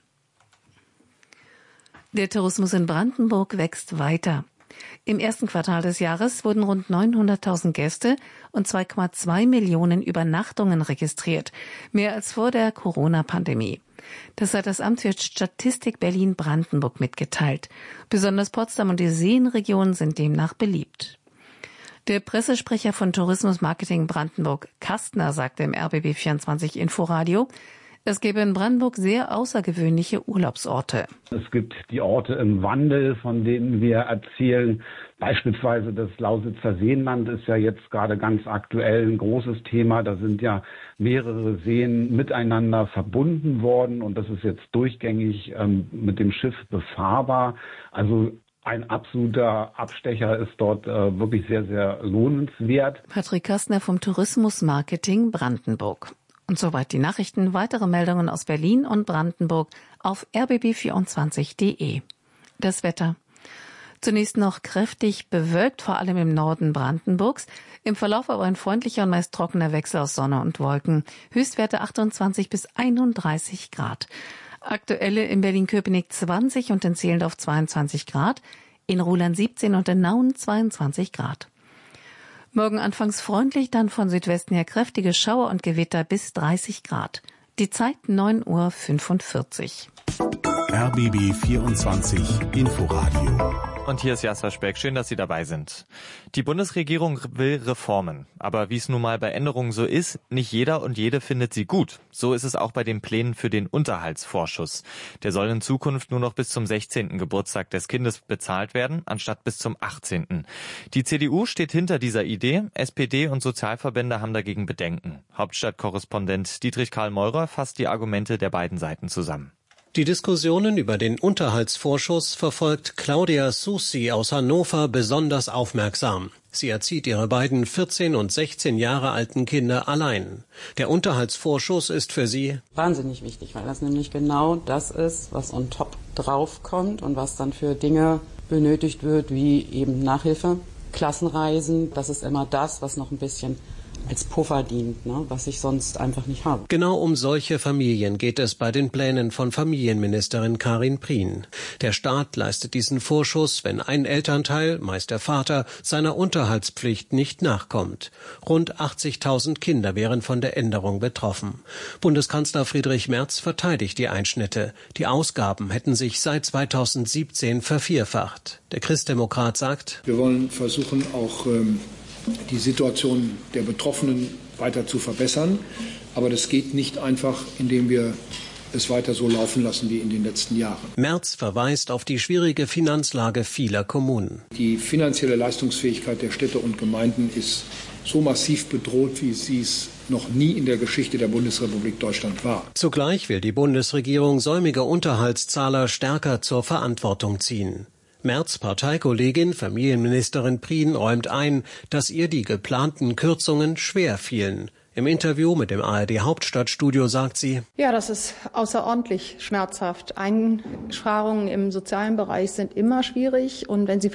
Der Tourismus in Brandenburg wächst weiter. Im ersten Quartal des Jahres wurden rund 900.000 Gäste und 2,2 Millionen Übernachtungen registriert, mehr als vor der Corona-Pandemie. Das hat das Amt für Statistik Berlin-Brandenburg mitgeteilt. Besonders Potsdam und die Seenregion sind demnach beliebt. Der Pressesprecher von Tourismus Marketing Brandenburg, Kastner, sagte im RBB24 Inforadio, es gäbe in Brandenburg sehr außergewöhnliche Urlaubsorte. Es gibt die Orte im Wandel, von denen wir erzählen. Beispielsweise das Lausitzer Seenland ist ja jetzt gerade ganz aktuell ein großes Thema. Da sind ja mehrere Seen miteinander verbunden worden und das ist jetzt durchgängig mit dem Schiff befahrbar. Also ein absoluter Abstecher ist dort wirklich sehr, sehr lohnenswert. Patrick Kastner vom Tourismus Marketing Brandenburg. Und soweit die Nachrichten. Weitere Meldungen aus Berlin und Brandenburg auf rbb24.de. Das Wetter. Zunächst noch kräftig bewölkt, vor allem im Norden Brandenburgs. Im Verlauf aber ein freundlicher und meist trockener Wechsel aus Sonne und Wolken. Höchstwerte 28 bis 31 Grad. Aktuelle in Berlin-Köpenick 20 und in Zehlendorf 22 Grad. In Ruhland 17 und in Nauen 22 Grad. Morgen anfangs freundlich, dann von Südwesten her kräftige Schauer und Gewitter bis 30 Grad. Die Zeit 9:45 Uhr. RBB 24 Inforadio. Und hier ist Jasper Speck. Schön, dass Sie dabei sind. Die Bundesregierung will Reformen. Aber wie es nun mal bei Änderungen so ist, nicht jeder und jede findet sie gut. So ist es auch bei den Plänen für den Unterhaltsvorschuss. Der soll in Zukunft nur noch bis zum 16. Geburtstag des Kindes bezahlt werden, anstatt bis zum 18. Die CDU steht hinter dieser Idee. SPD und Sozialverbände haben dagegen Bedenken. Hauptstadtkorrespondent Dietrich Karl Meurer fasst die Argumente der beiden Seiten zusammen. Die Diskussionen über den Unterhaltsvorschuss verfolgt Claudia Susi aus Hannover besonders aufmerksam. Sie erzieht ihre beiden 14 und 16 Jahre alten Kinder allein. Der Unterhaltsvorschuss ist für sie wahnsinnig wichtig, weil das nämlich genau das ist, was on top draufkommt und was dann für Dinge benötigt wird, wie eben Nachhilfe, Klassenreisen. Das ist immer das, was noch ein bisschen als Puffer dient, was ich sonst einfach nicht habe. Genau um solche Familien geht es bei den Plänen von Familienministerin Karin Prien. Der Staat leistet diesen Vorschuss, wenn ein Elternteil, meist der Vater, seiner Unterhaltspflicht nicht nachkommt. Rund 80.000 Kinder wären von der Änderung betroffen. Bundeskanzler Friedrich Merz verteidigt die Einschnitte. Die Ausgaben hätten sich seit 2017 vervierfacht. Der Christdemokrat sagt, wir wollen versuchen, auch die Situation der Betroffenen weiter zu verbessern. Aber das geht nicht einfach, indem wir es weiter so laufen lassen wie in den letzten Jahren. Merz verweist auf die schwierige Finanzlage vieler Kommunen. Die finanzielle Leistungsfähigkeit der Städte und Gemeinden ist so massiv bedroht, wie sie es noch nie in der Geschichte der Bundesrepublik Deutschland war. Zugleich will die Bundesregierung säumige Unterhaltszahler stärker zur Verantwortung ziehen. Merz' Parteikollegin, Familienministerin Prien, räumt ein, dass ihr die geplanten Kürzungen schwer fielen. Im Interview mit dem ARD-Hauptstadtstudio sagt sie: Ja, das ist außerordentlich schmerzhaft. Einsparungen im sozialen Bereich sind immer schwierig. Und wenn sie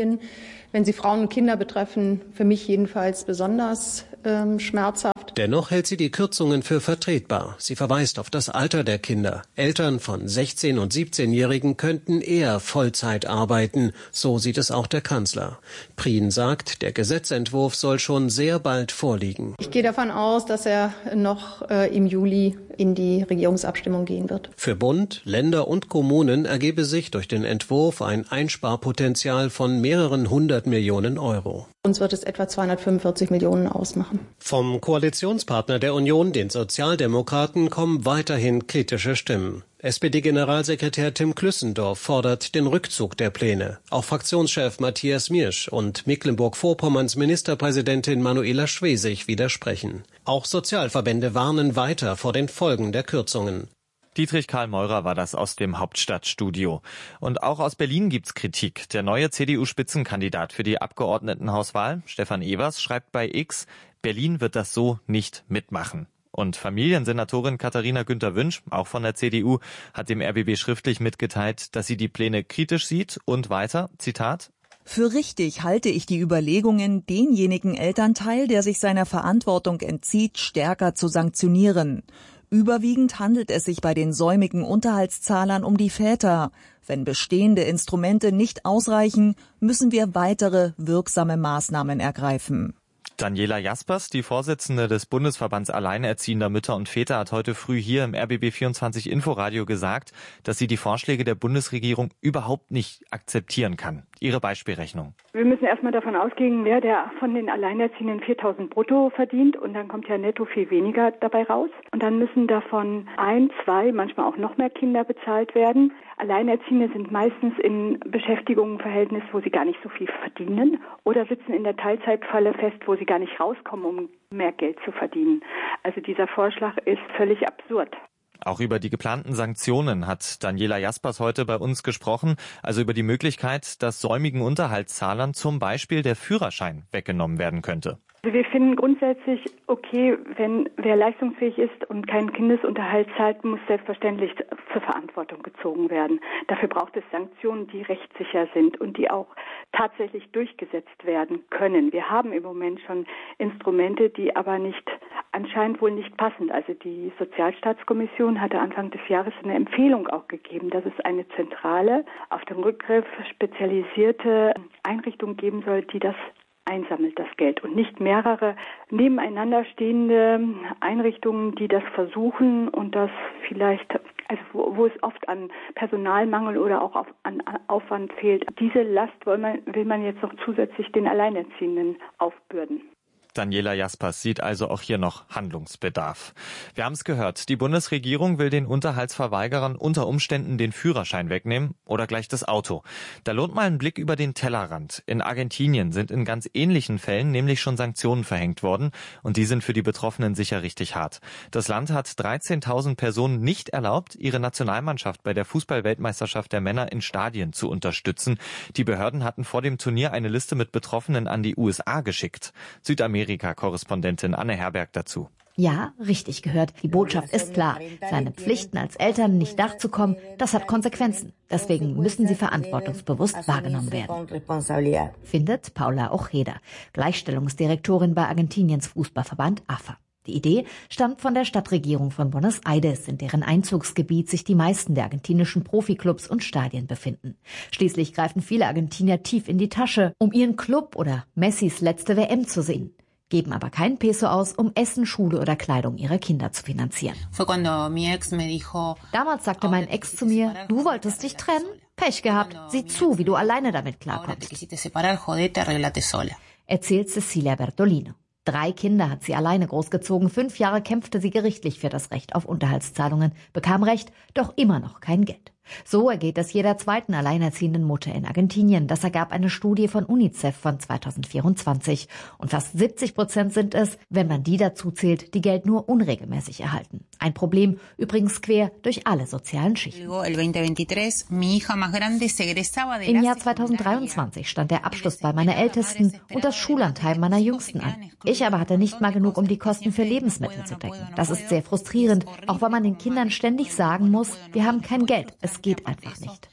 Frauen und Kinder betreffen, für mich jedenfalls besonders schmerzhaft. Dennoch hält sie die Kürzungen für vertretbar. Sie verweist auf das Alter der Kinder. Eltern von 16- und 17-Jährigen könnten eher Vollzeit arbeiten. So sieht es auch der Kanzler. Prien sagt, der Gesetzentwurf soll schon sehr bald vorliegen. Ich gehe davon aus, dass er noch im Juli in die Regierungsabstimmung gehen wird. Für Bund, Länder und Kommunen ergebe sich durch den Entwurf ein Einsparpotenzial von mehreren 100 Millionen Euro. Uns wird es etwa 245 Millionen ausmachen. Vom Koalitionspartner der Union, den Sozialdemokraten, kommen weiterhin kritische Stimmen. SPD-Generalsekretär Tim Klüssendorf fordert den Rückzug der Pläne. Auch Fraktionschef Matthias Miersch und Mecklenburg-Vorpommerns Ministerpräsidentin Manuela Schwesig widersprechen. Auch Sozialverbände warnen weiter vor den Folgen der Kürzungen. Dietrich Karl Meurer war das aus dem Hauptstadtstudio. Und auch aus Berlin gibt's Kritik. Der neue CDU-Spitzenkandidat für die Abgeordnetenhauswahl, Stefan Evers, schreibt bei X, Berlin wird das so nicht mitmachen. Und Familiensenatorin Katharina Günther-Wünsch, auch von der CDU, hat dem RBB schriftlich mitgeteilt, dass sie die Pläne kritisch sieht und weiter, Zitat: Für richtig halte ich die Überlegungen, denjenigen Elternteil, der sich seiner Verantwortung entzieht, stärker zu sanktionieren. Überwiegend handelt es sich bei den säumigen Unterhaltszahlern um die Väter. Wenn bestehende Instrumente nicht ausreichen, müssen wir weitere wirksame Maßnahmen ergreifen. Daniela Jaspers, die Vorsitzende des Bundesverbands Alleinerziehender Mütter und Väter, hat heute früh hier im RBB24 Inforadio gesagt, dass sie die Vorschläge der Bundesregierung überhaupt nicht akzeptieren kann. Ihre Beispielrechnung. Wir müssen erstmal davon ausgehen, wer der von den Alleinerziehenden 4.000 brutto verdient, und dann kommt ja netto viel weniger dabei raus. Und dann müssen davon 1, 2, manchmal auch noch mehr Kinder bezahlt werden. Alleinerziehende sind meistens in Beschäftigungsverhältnis, wo sie gar nicht so viel verdienen, oder sitzen in der Teilzeitfalle fest, wo sie gar nicht rauskommen, um mehr Geld zu verdienen. Also dieser Vorschlag ist völlig absurd. Auch über die geplanten Sanktionen hat Daniela Jaspers heute bei uns gesprochen, also über die Möglichkeit, dass säumigen Unterhaltszahlern zum Beispiel der Führerschein weggenommen werden könnte. Also wir finden grundsätzlich okay, wenn wer leistungsfähig ist und keinen Kindesunterhalt zahlt, muss selbstverständlich zur Verantwortung gezogen werden. Dafür braucht es Sanktionen, die rechtssicher sind und die auch tatsächlich durchgesetzt werden können. Wir haben im Moment schon Instrumente, die aber anscheinend wohl nicht passen. Also die Sozialstaatskommission hatte Anfang des Jahres eine Empfehlung auch gegeben, dass es eine zentrale, auf den Rückgriff spezialisierte Einrichtung geben soll, die das einsammelt, das Geld, und nicht mehrere nebeneinander stehende Einrichtungen, die das versuchen und das vielleicht, also wo es oft an Personalmangel oder auch an Aufwand fehlt. Diese Last will man jetzt noch zusätzlich den Alleinerziehenden aufbürden. Daniela Jaspers sieht also auch hier noch Handlungsbedarf. Wir haben es gehört, die Bundesregierung will den Unterhaltsverweigerern unter Umständen den Führerschein wegnehmen oder gleich das Auto. Da lohnt mal ein Blick über den Tellerrand. In Argentinien sind in ganz ähnlichen Fällen nämlich schon Sanktionen verhängt worden, und die sind für die Betroffenen sicher richtig hart. Das Land hat 13.000 Personen nicht erlaubt, ihre Nationalmannschaft bei der Fußball-Weltmeisterschaft der Männer in Stadien zu unterstützen. Die Behörden hatten vor dem Turnier eine Liste mit Betroffenen an die USA geschickt. Südamerika-Korrespondentin Anne Herberg dazu. Ja, richtig gehört. Die Botschaft ist klar. Seine Pflichten als Eltern nicht nachzukommen, das hat Konsequenzen. Deswegen müssen sie verantwortungsbewusst wahrgenommen werden, findet Paula Ojeda, Gleichstellungsdirektorin bei Argentiniens Fußballverband AFA. Die Idee stammt von der Stadtregierung von Buenos Aires, in deren Einzugsgebiet sich die meisten der argentinischen Profiklubs und Stadien befinden. Schließlich greifen viele Argentinier tief in die Tasche, um ihren Club oder Messis letzte WM zu sehen, geben aber keinen Peso aus, um Essen, Schule oder Kleidung ihrer Kinder zu finanzieren. Damals sagte mein Ex zu mir, du wolltest dich trennen? Pech gehabt, sieh zu, wie du alleine damit klarkommst. erzählt Cecilia Bertolino. 3 Kinder hat sie alleine großgezogen, 5 Jahre kämpfte sie gerichtlich für das Recht auf Unterhaltszahlungen, bekam Recht, doch immer noch kein Geld. So ergeht es jeder zweiten alleinerziehenden Mutter in Argentinien. Das ergab eine Studie von UNICEF von 2024. Und fast 70% sind es, wenn man die dazu zählt, die Geld nur unregelmäßig erhalten. Ein Problem übrigens quer durch alle sozialen Schichten. Im Jahr 2023 stand der Abschlussball meiner Ältesten und das Schullandheim meiner Jüngsten an. Ich aber hatte nicht mal genug, um die Kosten für Lebensmittel zu decken. Das ist sehr frustrierend, auch weil man den Kindern ständig sagen muss, wir haben kein Geld. Es geht einfach nicht.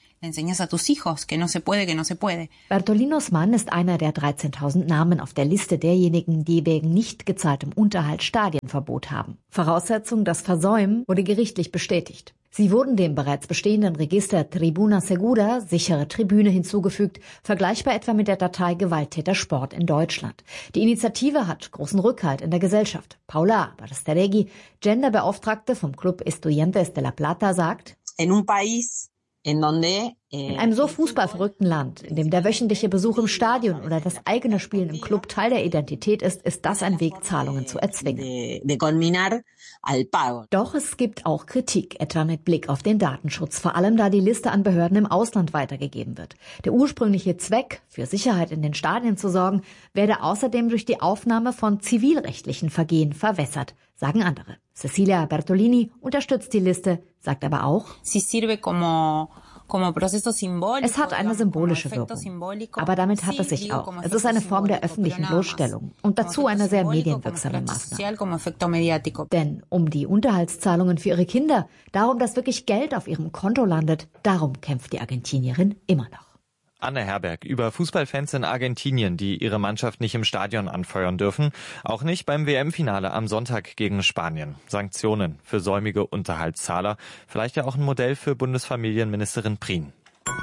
Bertolinos Mann ist einer der 13.000 Namen auf der Liste derjenigen, die wegen nicht gezahltem Unterhalt Stadienverbot haben. Voraussetzung, das Versäumen wurde gerichtlich bestätigt. Sie wurden dem bereits bestehenden Register Tribuna Segura, sichere Tribüne, hinzugefügt, vergleichbar etwa mit der Datei Gewalttätersport in Deutschland. Die Initiative hat großen Rückhalt in der Gesellschaft. Paula Barasteregui, Genderbeauftragte vom Club Estudiantes de la Plata, sagt: In einem so fußballverrückten Land, in dem der wöchentliche Besuch im Stadion oder das eigene Spielen im Club Teil der Identität ist das ein Weg, Zahlungen zu erzwingen. Doch es gibt auch Kritik, etwa mit Blick auf den Datenschutz, vor allem da die Liste an Behörden im Ausland weitergegeben wird. Der ursprüngliche Zweck, für Sicherheit in den Stadien zu sorgen, werde außerdem durch die Aufnahme von zivilrechtlichen Vergehen verwässert, sagen andere. Cecilia Bertolini unterstützt die Liste, sagt aber auch: Es hat eine symbolische Wirkung, aber damit hat es sich auch. Es ist eine Form der öffentlichen Bloßstellung und dazu eine sehr medienwirksame Maßnahme. Denn um die Unterhaltszahlungen für ihre Kinder, darum, dass wirklich Geld auf ihrem Konto landet, darum kämpft die Argentinierin immer noch. Anne Herberg über Fußballfans in Argentinien, die ihre Mannschaft nicht im Stadion anfeuern dürfen. Auch nicht beim WM-Finale am Sonntag gegen Spanien. Sanktionen für säumige Unterhaltszahler. Vielleicht ja auch ein Modell für Bundesfamilienministerin Prien.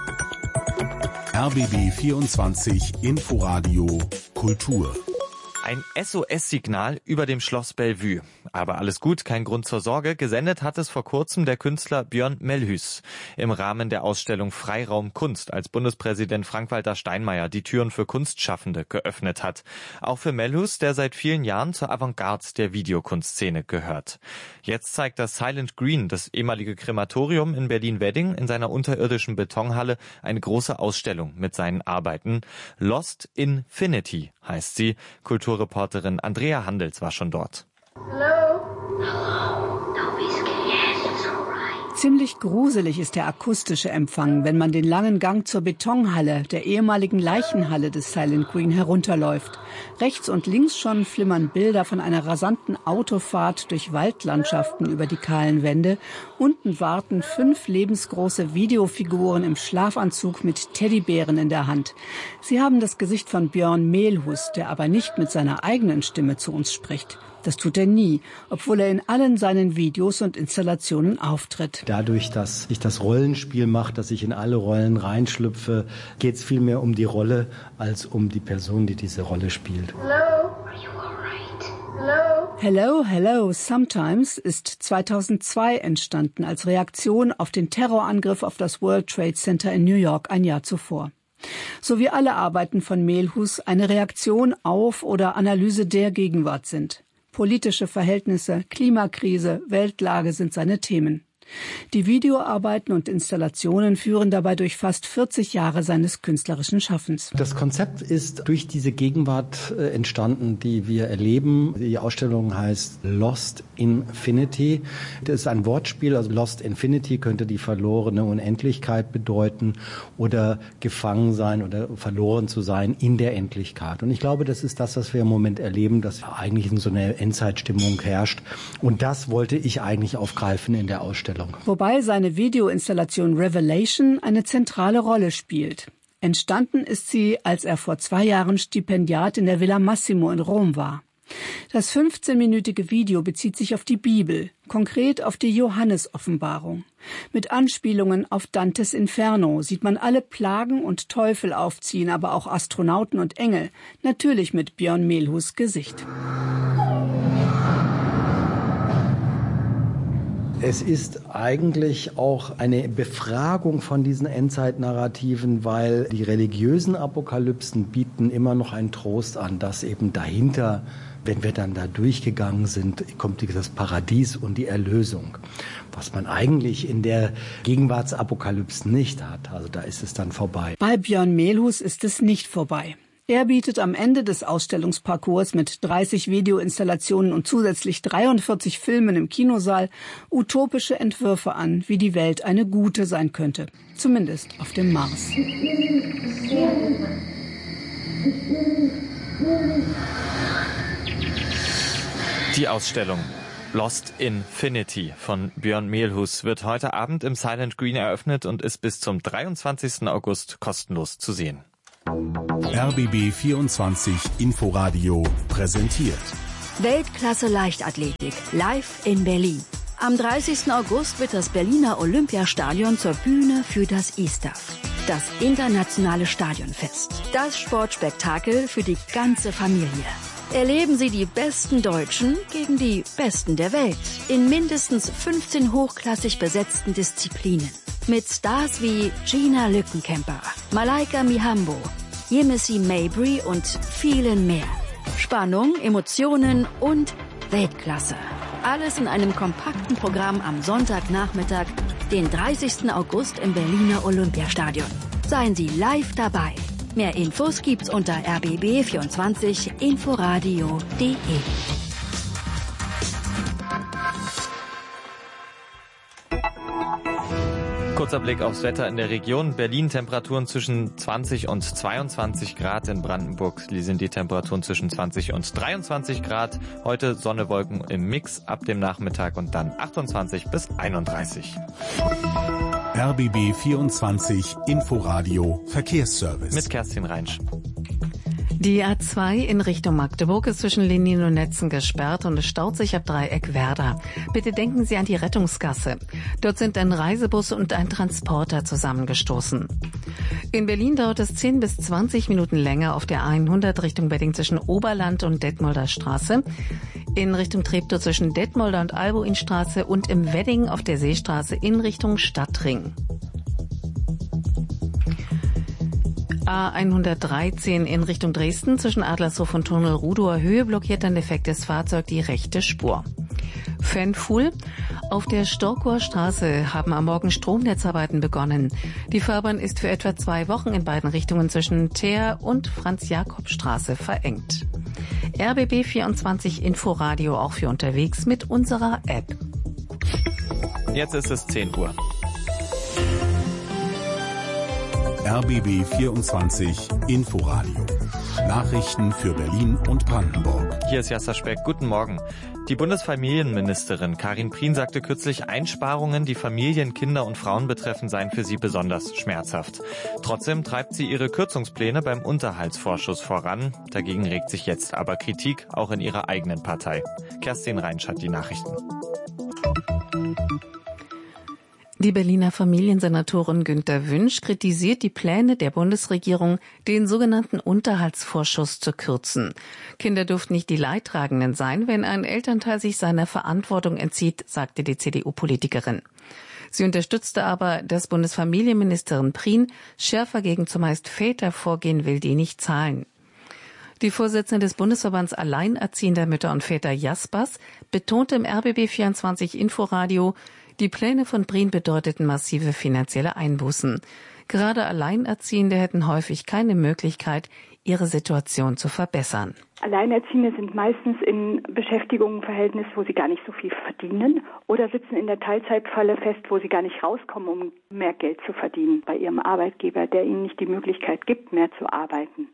RBB 24 Inforadio Kultur. Ein SOS-Signal über dem Schloss Bellevue. Aber alles gut, kein Grund zur Sorge. Gesendet hat es vor kurzem der Künstler Björn Melhus im Rahmen der Ausstellung Freiraum Kunst, als Bundespräsident Frank-Walter Steinmeier die Türen für Kunstschaffende geöffnet hat. Auch für Melhus, der seit vielen Jahren zur Avantgarde der Videokunstszene gehört. Jetzt zeigt das Silent Green, das ehemalige Krematorium in Berlin-Wedding, in seiner unterirdischen Betonhalle eine große Ausstellung mit seinen Arbeiten. Lost Infinity heißt sie. Kulturreporterin Andrea Handels war schon dort. Hello. Ziemlich gruselig ist der akustische Empfang, wenn man den langen Gang zur Betonhalle, der ehemaligen Leichenhalle des Silent Green, herunterläuft. Rechts und links schon flimmern Bilder von einer rasanten Autofahrt durch Waldlandschaften über die kahlen Wände. Unten warten 5 lebensgroße Videofiguren im Schlafanzug mit Teddybären in der Hand. Sie haben das Gesicht von Björn Melhus, der aber nicht mit seiner eigenen Stimme zu uns spricht. Das tut er nie, obwohl er in allen seinen Videos und Installationen auftritt. Dadurch, dass ich das Rollenspiel mache, dass ich in alle Rollen reinschlüpfe, geht es viel mehr um die Rolle als um die Person, die diese Rolle spielt. Hello? Are you alright? Hello? Hello, Hello, Sometimes ist 2002 entstanden als Reaktion auf den Terrorangriff auf das World Trade Center in New York ein Jahr zuvor. So wie alle Arbeiten von Melhus eine Reaktion auf oder Analyse der Gegenwart sind. Politische Verhältnisse, Klimakrise, Weltlage sind seine Themen. Die Videoarbeiten und Installationen führen dabei durch fast 40 Jahre seines künstlerischen Schaffens. Das Konzept ist durch diese Gegenwart entstanden, die wir erleben. Die Ausstellung heißt Lost Infinity. Das ist ein Wortspiel, also Lost Infinity könnte die verlorene Unendlichkeit bedeuten oder gefangen sein oder verloren zu sein in der Endlichkeit. Und ich glaube, das ist das, was wir im Moment erleben, dass eigentlich in so einer Endzeitstimmung herrscht. Und das wollte ich eigentlich aufgreifen in der Ausstellung. Wobei seine Videoinstallation Revelation eine zentrale Rolle spielt. Entstanden ist sie, als er vor 2 Jahren Stipendiat in der Villa Massimo in Rom war. Das 15-minütige Video bezieht sich auf die Bibel, konkret auf die Johannes-Offenbarung. Mit Anspielungen auf Dantes Inferno sieht man alle Plagen und Teufel aufziehen, aber auch Astronauten und Engel, natürlich mit Björn Melhus Gesicht. Es ist eigentlich auch eine Befragung von diesen Endzeitnarrativen, weil die religiösen Apokalypsen bieten immer noch einen Trost an, dass eben dahinter, wenn wir dann da durchgegangen sind, kommt das Paradies und die Erlösung. Was man eigentlich in der Gegenwartsapokalypse nicht hat. Also da ist es dann vorbei. Bei Björn Mehlhus ist es nicht vorbei. Er bietet am Ende des Ausstellungsparcours mit 30 Videoinstallationen und zusätzlich 43 Filmen im Kinosaal utopische Entwürfe an, wie die Welt eine gute sein könnte. Zumindest auf dem Mars. Die Ausstellung Lost Infinity von Björn Mehlhus wird heute Abend im Silent Green eröffnet und ist bis zum 23. August kostenlos zu sehen. RBB 24 Inforadio präsentiert Weltklasse Leichtathletik live in Berlin. Am 30. August wird das Berliner Olympiastadion zur Bühne für das ISTAF, das internationale Stadionfest. Das Sportspektakel für die ganze Familie. Erleben Sie die besten Deutschen gegen die Besten der Welt in mindestens 15 hochklassig besetzten Disziplinen. Mit Stars wie Gina Lückenkämper, Malaika Mihambo, Yemisi Mabry und vielen mehr. Spannung, Emotionen und Weltklasse. Alles in einem kompakten Programm am Sonntagnachmittag, den 30. August im Berliner Olympiastadion. Seien Sie live dabei. Mehr Infos gibt's unter rbb24inforadio.de. Kurzer Blick aufs Wetter in der Region. Berlin Temperaturen zwischen 20 und 22 Grad. In Brandenburg sind die Temperaturen zwischen 20 und 23 Grad. Heute Sonne, Wolken im Mix ab dem Nachmittag und dann 28 bis 31. RBB 24 Inforadio Verkehrsservice. Mit Kerstin Reinsch. Die A2 in Richtung Magdeburg ist zwischen Linien und Netzen gesperrt und es staut sich ab Dreieck Werder. Bitte denken Sie an die Rettungsgasse. Dort sind ein Reisebus und ein Transporter zusammengestoßen. In Berlin dauert es 10 bis 20 Minuten länger auf der A100 Richtung Wedding zwischen Oberland und Detmolder Straße. In Richtung Treptow zwischen Detmolder und Albuinstraße und im Wedding auf der Seestraße in Richtung Stadtring. A113 in Richtung Dresden zwischen Adlershof und Tunnel Rudower Höhe blockiert ein defektes Fahrzeug die rechte Spur. Fanfuhl. Auf der Storkower Straße haben am Morgen Stromnetzarbeiten begonnen. Die Fahrbahn ist für etwa 2 Wochen in beiden Richtungen zwischen Teer und Franz-Jakob-Straße verengt. RBB 24 Inforadio auch für unterwegs mit unserer App. Jetzt ist es 10 Uhr. RBB 24 Inforadio. Nachrichten für Berlin und Brandenburg. Hier ist Jasser Speck. Guten Morgen. Die Bundesfamilienministerin Karin Prien sagte kürzlich, Einsparungen, die Familien, Kinder und Frauen betreffen, seien für sie besonders schmerzhaft. Trotzdem treibt sie ihre Kürzungspläne beim Unterhaltsvorschuss voran. Dagegen regt sich jetzt aber Kritik, auch in ihrer eigenen Partei. Kerstin Reinsch hat die Nachrichten. Die Berliner Familiensenatorin Günter Wünsch kritisiert die Pläne der Bundesregierung, den sogenannten Unterhaltsvorschuss zu kürzen. Kinder dürften nicht die Leidtragenden sein, wenn ein Elternteil sich seiner Verantwortung entzieht, sagte die CDU-Politikerin. Sie unterstützte aber, dass Bundesfamilienministerin Prien schärfer gegen zumeist Väter vorgehen will, die nicht zahlen. Die Vorsitzende des Bundesverbands Alleinerziehender Mütter und Väter Jaspers betonte im RBB 24 Inforadio, die Pläne von Prien bedeuteten massive finanzielle Einbußen. Gerade Alleinerziehende hätten häufig keine Möglichkeit, ihre Situation zu verbessern. Alleinerziehende sind meistens in Beschäftigungsverhältnis, wo sie gar nicht so viel verdienen, oder sitzen in der Teilzeitfalle fest, wo sie gar nicht rauskommen, um mehr Geld zu verdienen bei ihrem Arbeitgeber, der ihnen nicht die Möglichkeit gibt, mehr zu arbeiten.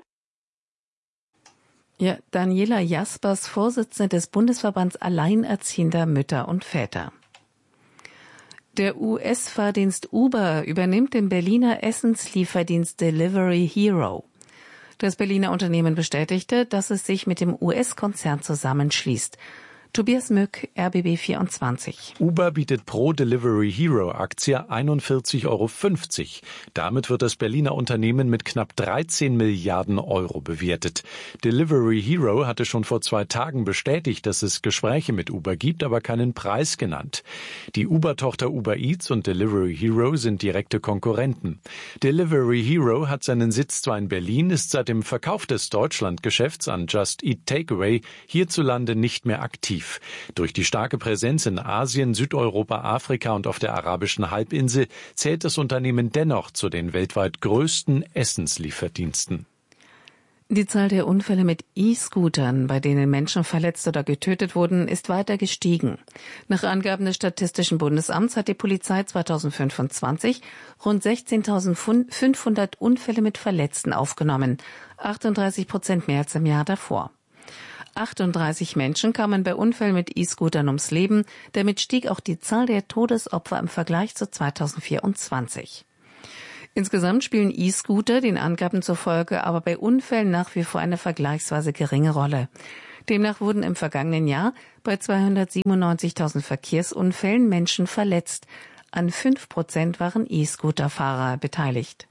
Ja, Daniela Jaspers, Vorsitzende des Bundesverbands Alleinerziehender Mütter und Väter. Der US-Fahrdienst Uber übernimmt den Berliner Essenslieferdienst Delivery Hero. Das Berliner Unternehmen bestätigte, dass es sich mit dem US-Konzern zusammenschließt. Tobias Mück, RBB 24. Uber bietet pro Delivery Hero Aktie 41,50 €. Damit wird das Berliner Unternehmen mit knapp 13 Milliarden Euro bewertet. Delivery Hero hatte schon vor 2 Tagen bestätigt, dass es Gespräche mit Uber gibt, aber keinen Preis genannt. Die Uber-Tochter Uber Eats und Delivery Hero sind direkte Konkurrenten. Delivery Hero hat seinen Sitz zwar in Berlin, ist seit dem Verkauf des Deutschlandgeschäfts an Just Eat Takeaway hierzulande nicht mehr aktiv. Durch die starke Präsenz in Asien, Südeuropa, Afrika und auf der arabischen Halbinsel zählt das Unternehmen dennoch zu den weltweit größten Essenslieferdiensten. Die Zahl der Unfälle mit E-Scootern, bei denen Menschen verletzt oder getötet wurden, ist weiter gestiegen. Nach Angaben des Statistischen Bundesamts hat die Polizei 2025 rund 16.500 Unfälle mit Verletzten aufgenommen, 38% mehr als im Jahr davor. 38 Menschen kamen bei Unfällen mit E-Scootern ums Leben. Damit stieg auch die Zahl der Todesopfer im Vergleich zu 2024. Insgesamt spielen E-Scooter den Angaben zufolge aber bei Unfällen nach wie vor eine vergleichsweise geringe Rolle. Demnach wurden im vergangenen Jahr bei 297.000 Verkehrsunfällen Menschen verletzt. An 5% waren E-Scooter-Fahrer beteiligt.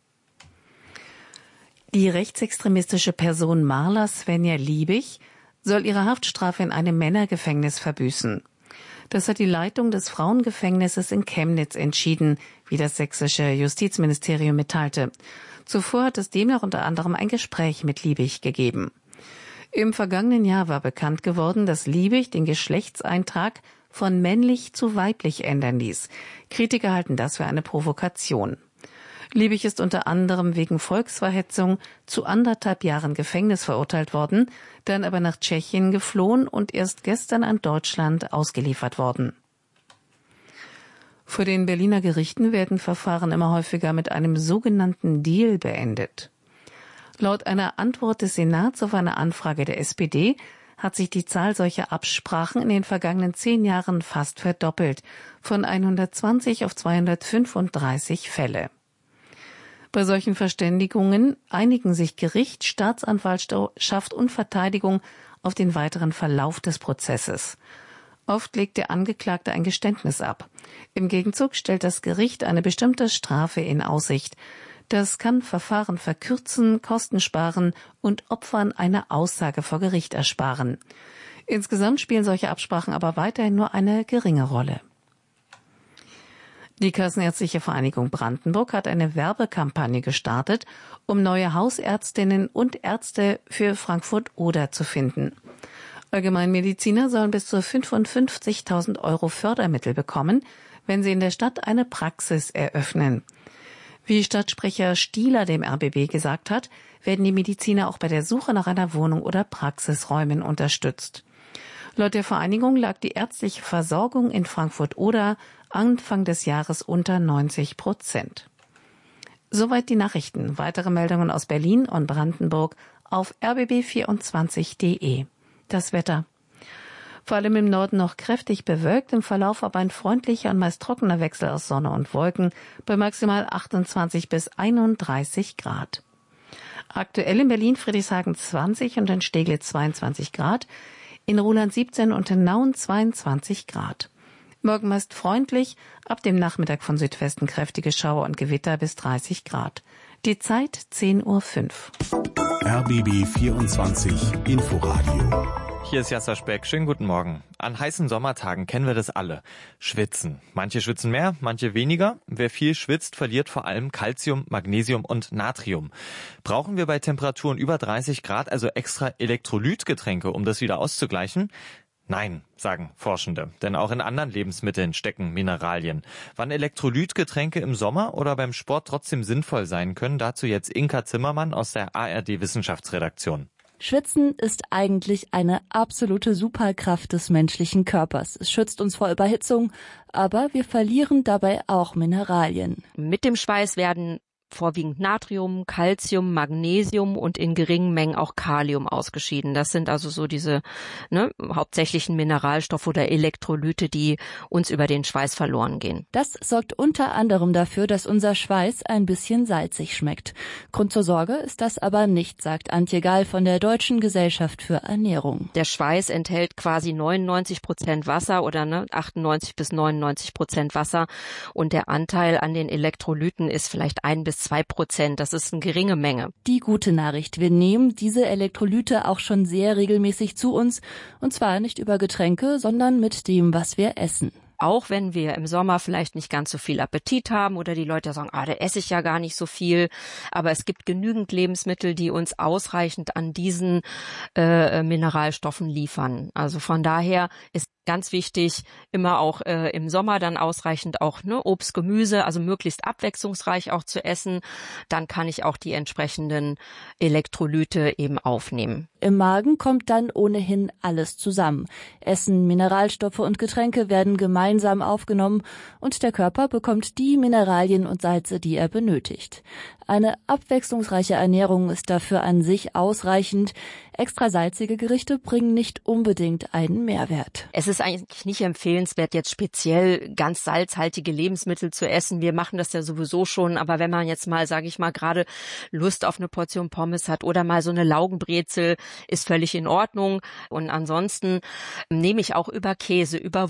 Die rechtsextremistische Person Marla Svenja Liebig soll ihre Haftstrafe in einem Männergefängnis verbüßen. Das hat die Leitung des Frauengefängnisses in Chemnitz entschieden, wie das sächsische Justizministerium mitteilte. Zuvor hat es demnach unter anderem ein Gespräch mit Liebig gegeben. Im vergangenen Jahr war bekannt geworden, dass Liebig den Geschlechtseintrag von männlich zu weiblich ändern ließ. Kritiker halten das für eine Provokation. Liebig ist unter anderem wegen Volksverhetzung zu 1,5 Jahren Gefängnis verurteilt worden, dann aber nach Tschechien geflohen und erst gestern an Deutschland ausgeliefert worden. Vor den Berliner Gerichten werden Verfahren immer häufiger mit einem sogenannten Deal beendet. Laut einer Antwort des Senats auf eine Anfrage der SPD hat sich die Zahl solcher Absprachen in den vergangenen 10 Jahren fast verdoppelt, von 120 auf 235 Fälle. Bei solchen Verständigungen einigen sich Gericht, Staatsanwaltschaft und Verteidigung auf den weiteren Verlauf des Prozesses. Oft legt der Angeklagte ein Geständnis ab. Im Gegenzug stellt das Gericht eine bestimmte Strafe in Aussicht. Das kann Verfahren verkürzen, Kosten sparen und Opfern eine Aussage vor Gericht ersparen. Insgesamt spielen solche Absprachen aber weiterhin nur eine geringe Rolle. Die Kassenärztliche Vereinigung Brandenburg hat eine Werbekampagne gestartet, um neue Hausärztinnen und Ärzte für Frankfurt-Oder zu finden. Allgemeinmediziner sollen bis zu 55.000 € Fördermittel bekommen, wenn sie in der Stadt eine Praxis eröffnen. Wie Stadtsprecher Stieler dem RBB gesagt hat, werden die Mediziner auch bei der Suche nach einer Wohnung oder Praxisräumen unterstützt. Laut der Vereinigung lag die ärztliche Versorgung in Frankfurt-Oder Anfang des Jahres unter 90%. Soweit die Nachrichten. Weitere Meldungen aus Berlin und Brandenburg auf rbb24.de. Das Wetter. Vor allem im Norden noch kräftig bewölkt, im Verlauf aber ein freundlicher und meist trockener Wechsel aus Sonne und Wolken bei maximal 28 bis 31 Grad. Aktuell in Berlin Friedrichshagen 20 und in Steglitz 22 Grad, in Ruhland 17 und in Nauen 22 Grad. Morgen meist freundlich, ab dem Nachmittag von Südwesten kräftige Schauer und Gewitter bis 30 Grad. Die Zeit 10:05 Uhr. RBB 24 Inforadio. Hier ist Jasser Speck. Schönen guten Morgen. An heißen Sommertagen kennen wir das alle. Schwitzen. Manche schwitzen mehr, manche weniger. Wer viel schwitzt, verliert vor allem Calcium, Magnesium und Natrium. Brauchen wir bei Temperaturen über 30 Grad also extra Elektrolytgetränke, um das wieder auszugleichen? Nein, sagen Forschende, denn auch in anderen Lebensmitteln stecken Mineralien. Wann Elektrolytgetränke im Sommer oder beim Sport trotzdem sinnvoll sein können, dazu jetzt Inka Zimmermann aus der ARD-Wissenschaftsredaktion. Schwitzen ist eigentlich eine absolute Superkraft des menschlichen Körpers. Es schützt uns vor Überhitzung, aber wir verlieren dabei auch Mineralien. Mit dem Schweiß werden vorwiegend Natrium, Calcium, Magnesium und in geringen Mengen auch Kalium ausgeschieden. Das sind also so diese hauptsächlichen Mineralstoffe oder Elektrolyte, die uns über den Schweiß verloren gehen. Das sorgt unter anderem dafür, dass unser Schweiß ein bisschen salzig schmeckt. Grund zur Sorge ist das aber nicht, sagt Antje Gall von der Deutschen Gesellschaft für Ernährung. Der Schweiß enthält quasi 99% Wasser oder 98-99% Wasser und der Anteil an den Elektrolyten ist vielleicht 1-2%. Das ist eine geringe Menge. Die gute Nachricht: Wir nehmen diese Elektrolyte auch schon sehr regelmäßig zu uns, und zwar nicht über Getränke, sondern mit dem, was wir essen. Auch wenn wir im Sommer vielleicht nicht ganz so viel Appetit haben oder die Leute sagen, da esse ich ja gar nicht so viel. Aber es gibt genügend Lebensmittel, die uns ausreichend an diesen Mineralstoffen liefern. Also von daher ist ganz wichtig, immer auch im Sommer dann ausreichend auch Obst, Gemüse, also möglichst abwechslungsreich auch zu essen. Dann kann ich auch die entsprechenden Elektrolyte eben aufnehmen. Im Magen kommt dann ohnehin alles zusammen. Essen, Mineralstoffe und Getränke werden gemeinsam aufgenommen und der Körper bekommt die Mineralien und Salze, die er benötigt. Eine abwechslungsreiche Ernährung ist dafür an sich ausreichend. Extra salzige Gerichte bringen nicht unbedingt einen Mehrwert. Es ist eigentlich nicht empfehlenswert, jetzt speziell ganz salzhaltige Lebensmittel zu essen. Wir machen das ja sowieso schon, aber wenn man jetzt mal, sage ich mal, gerade Lust auf eine Portion Pommes hat oder mal so eine Laugenbrezel, ist völlig in Ordnung. Und ansonsten nehme ich auch über Käse, über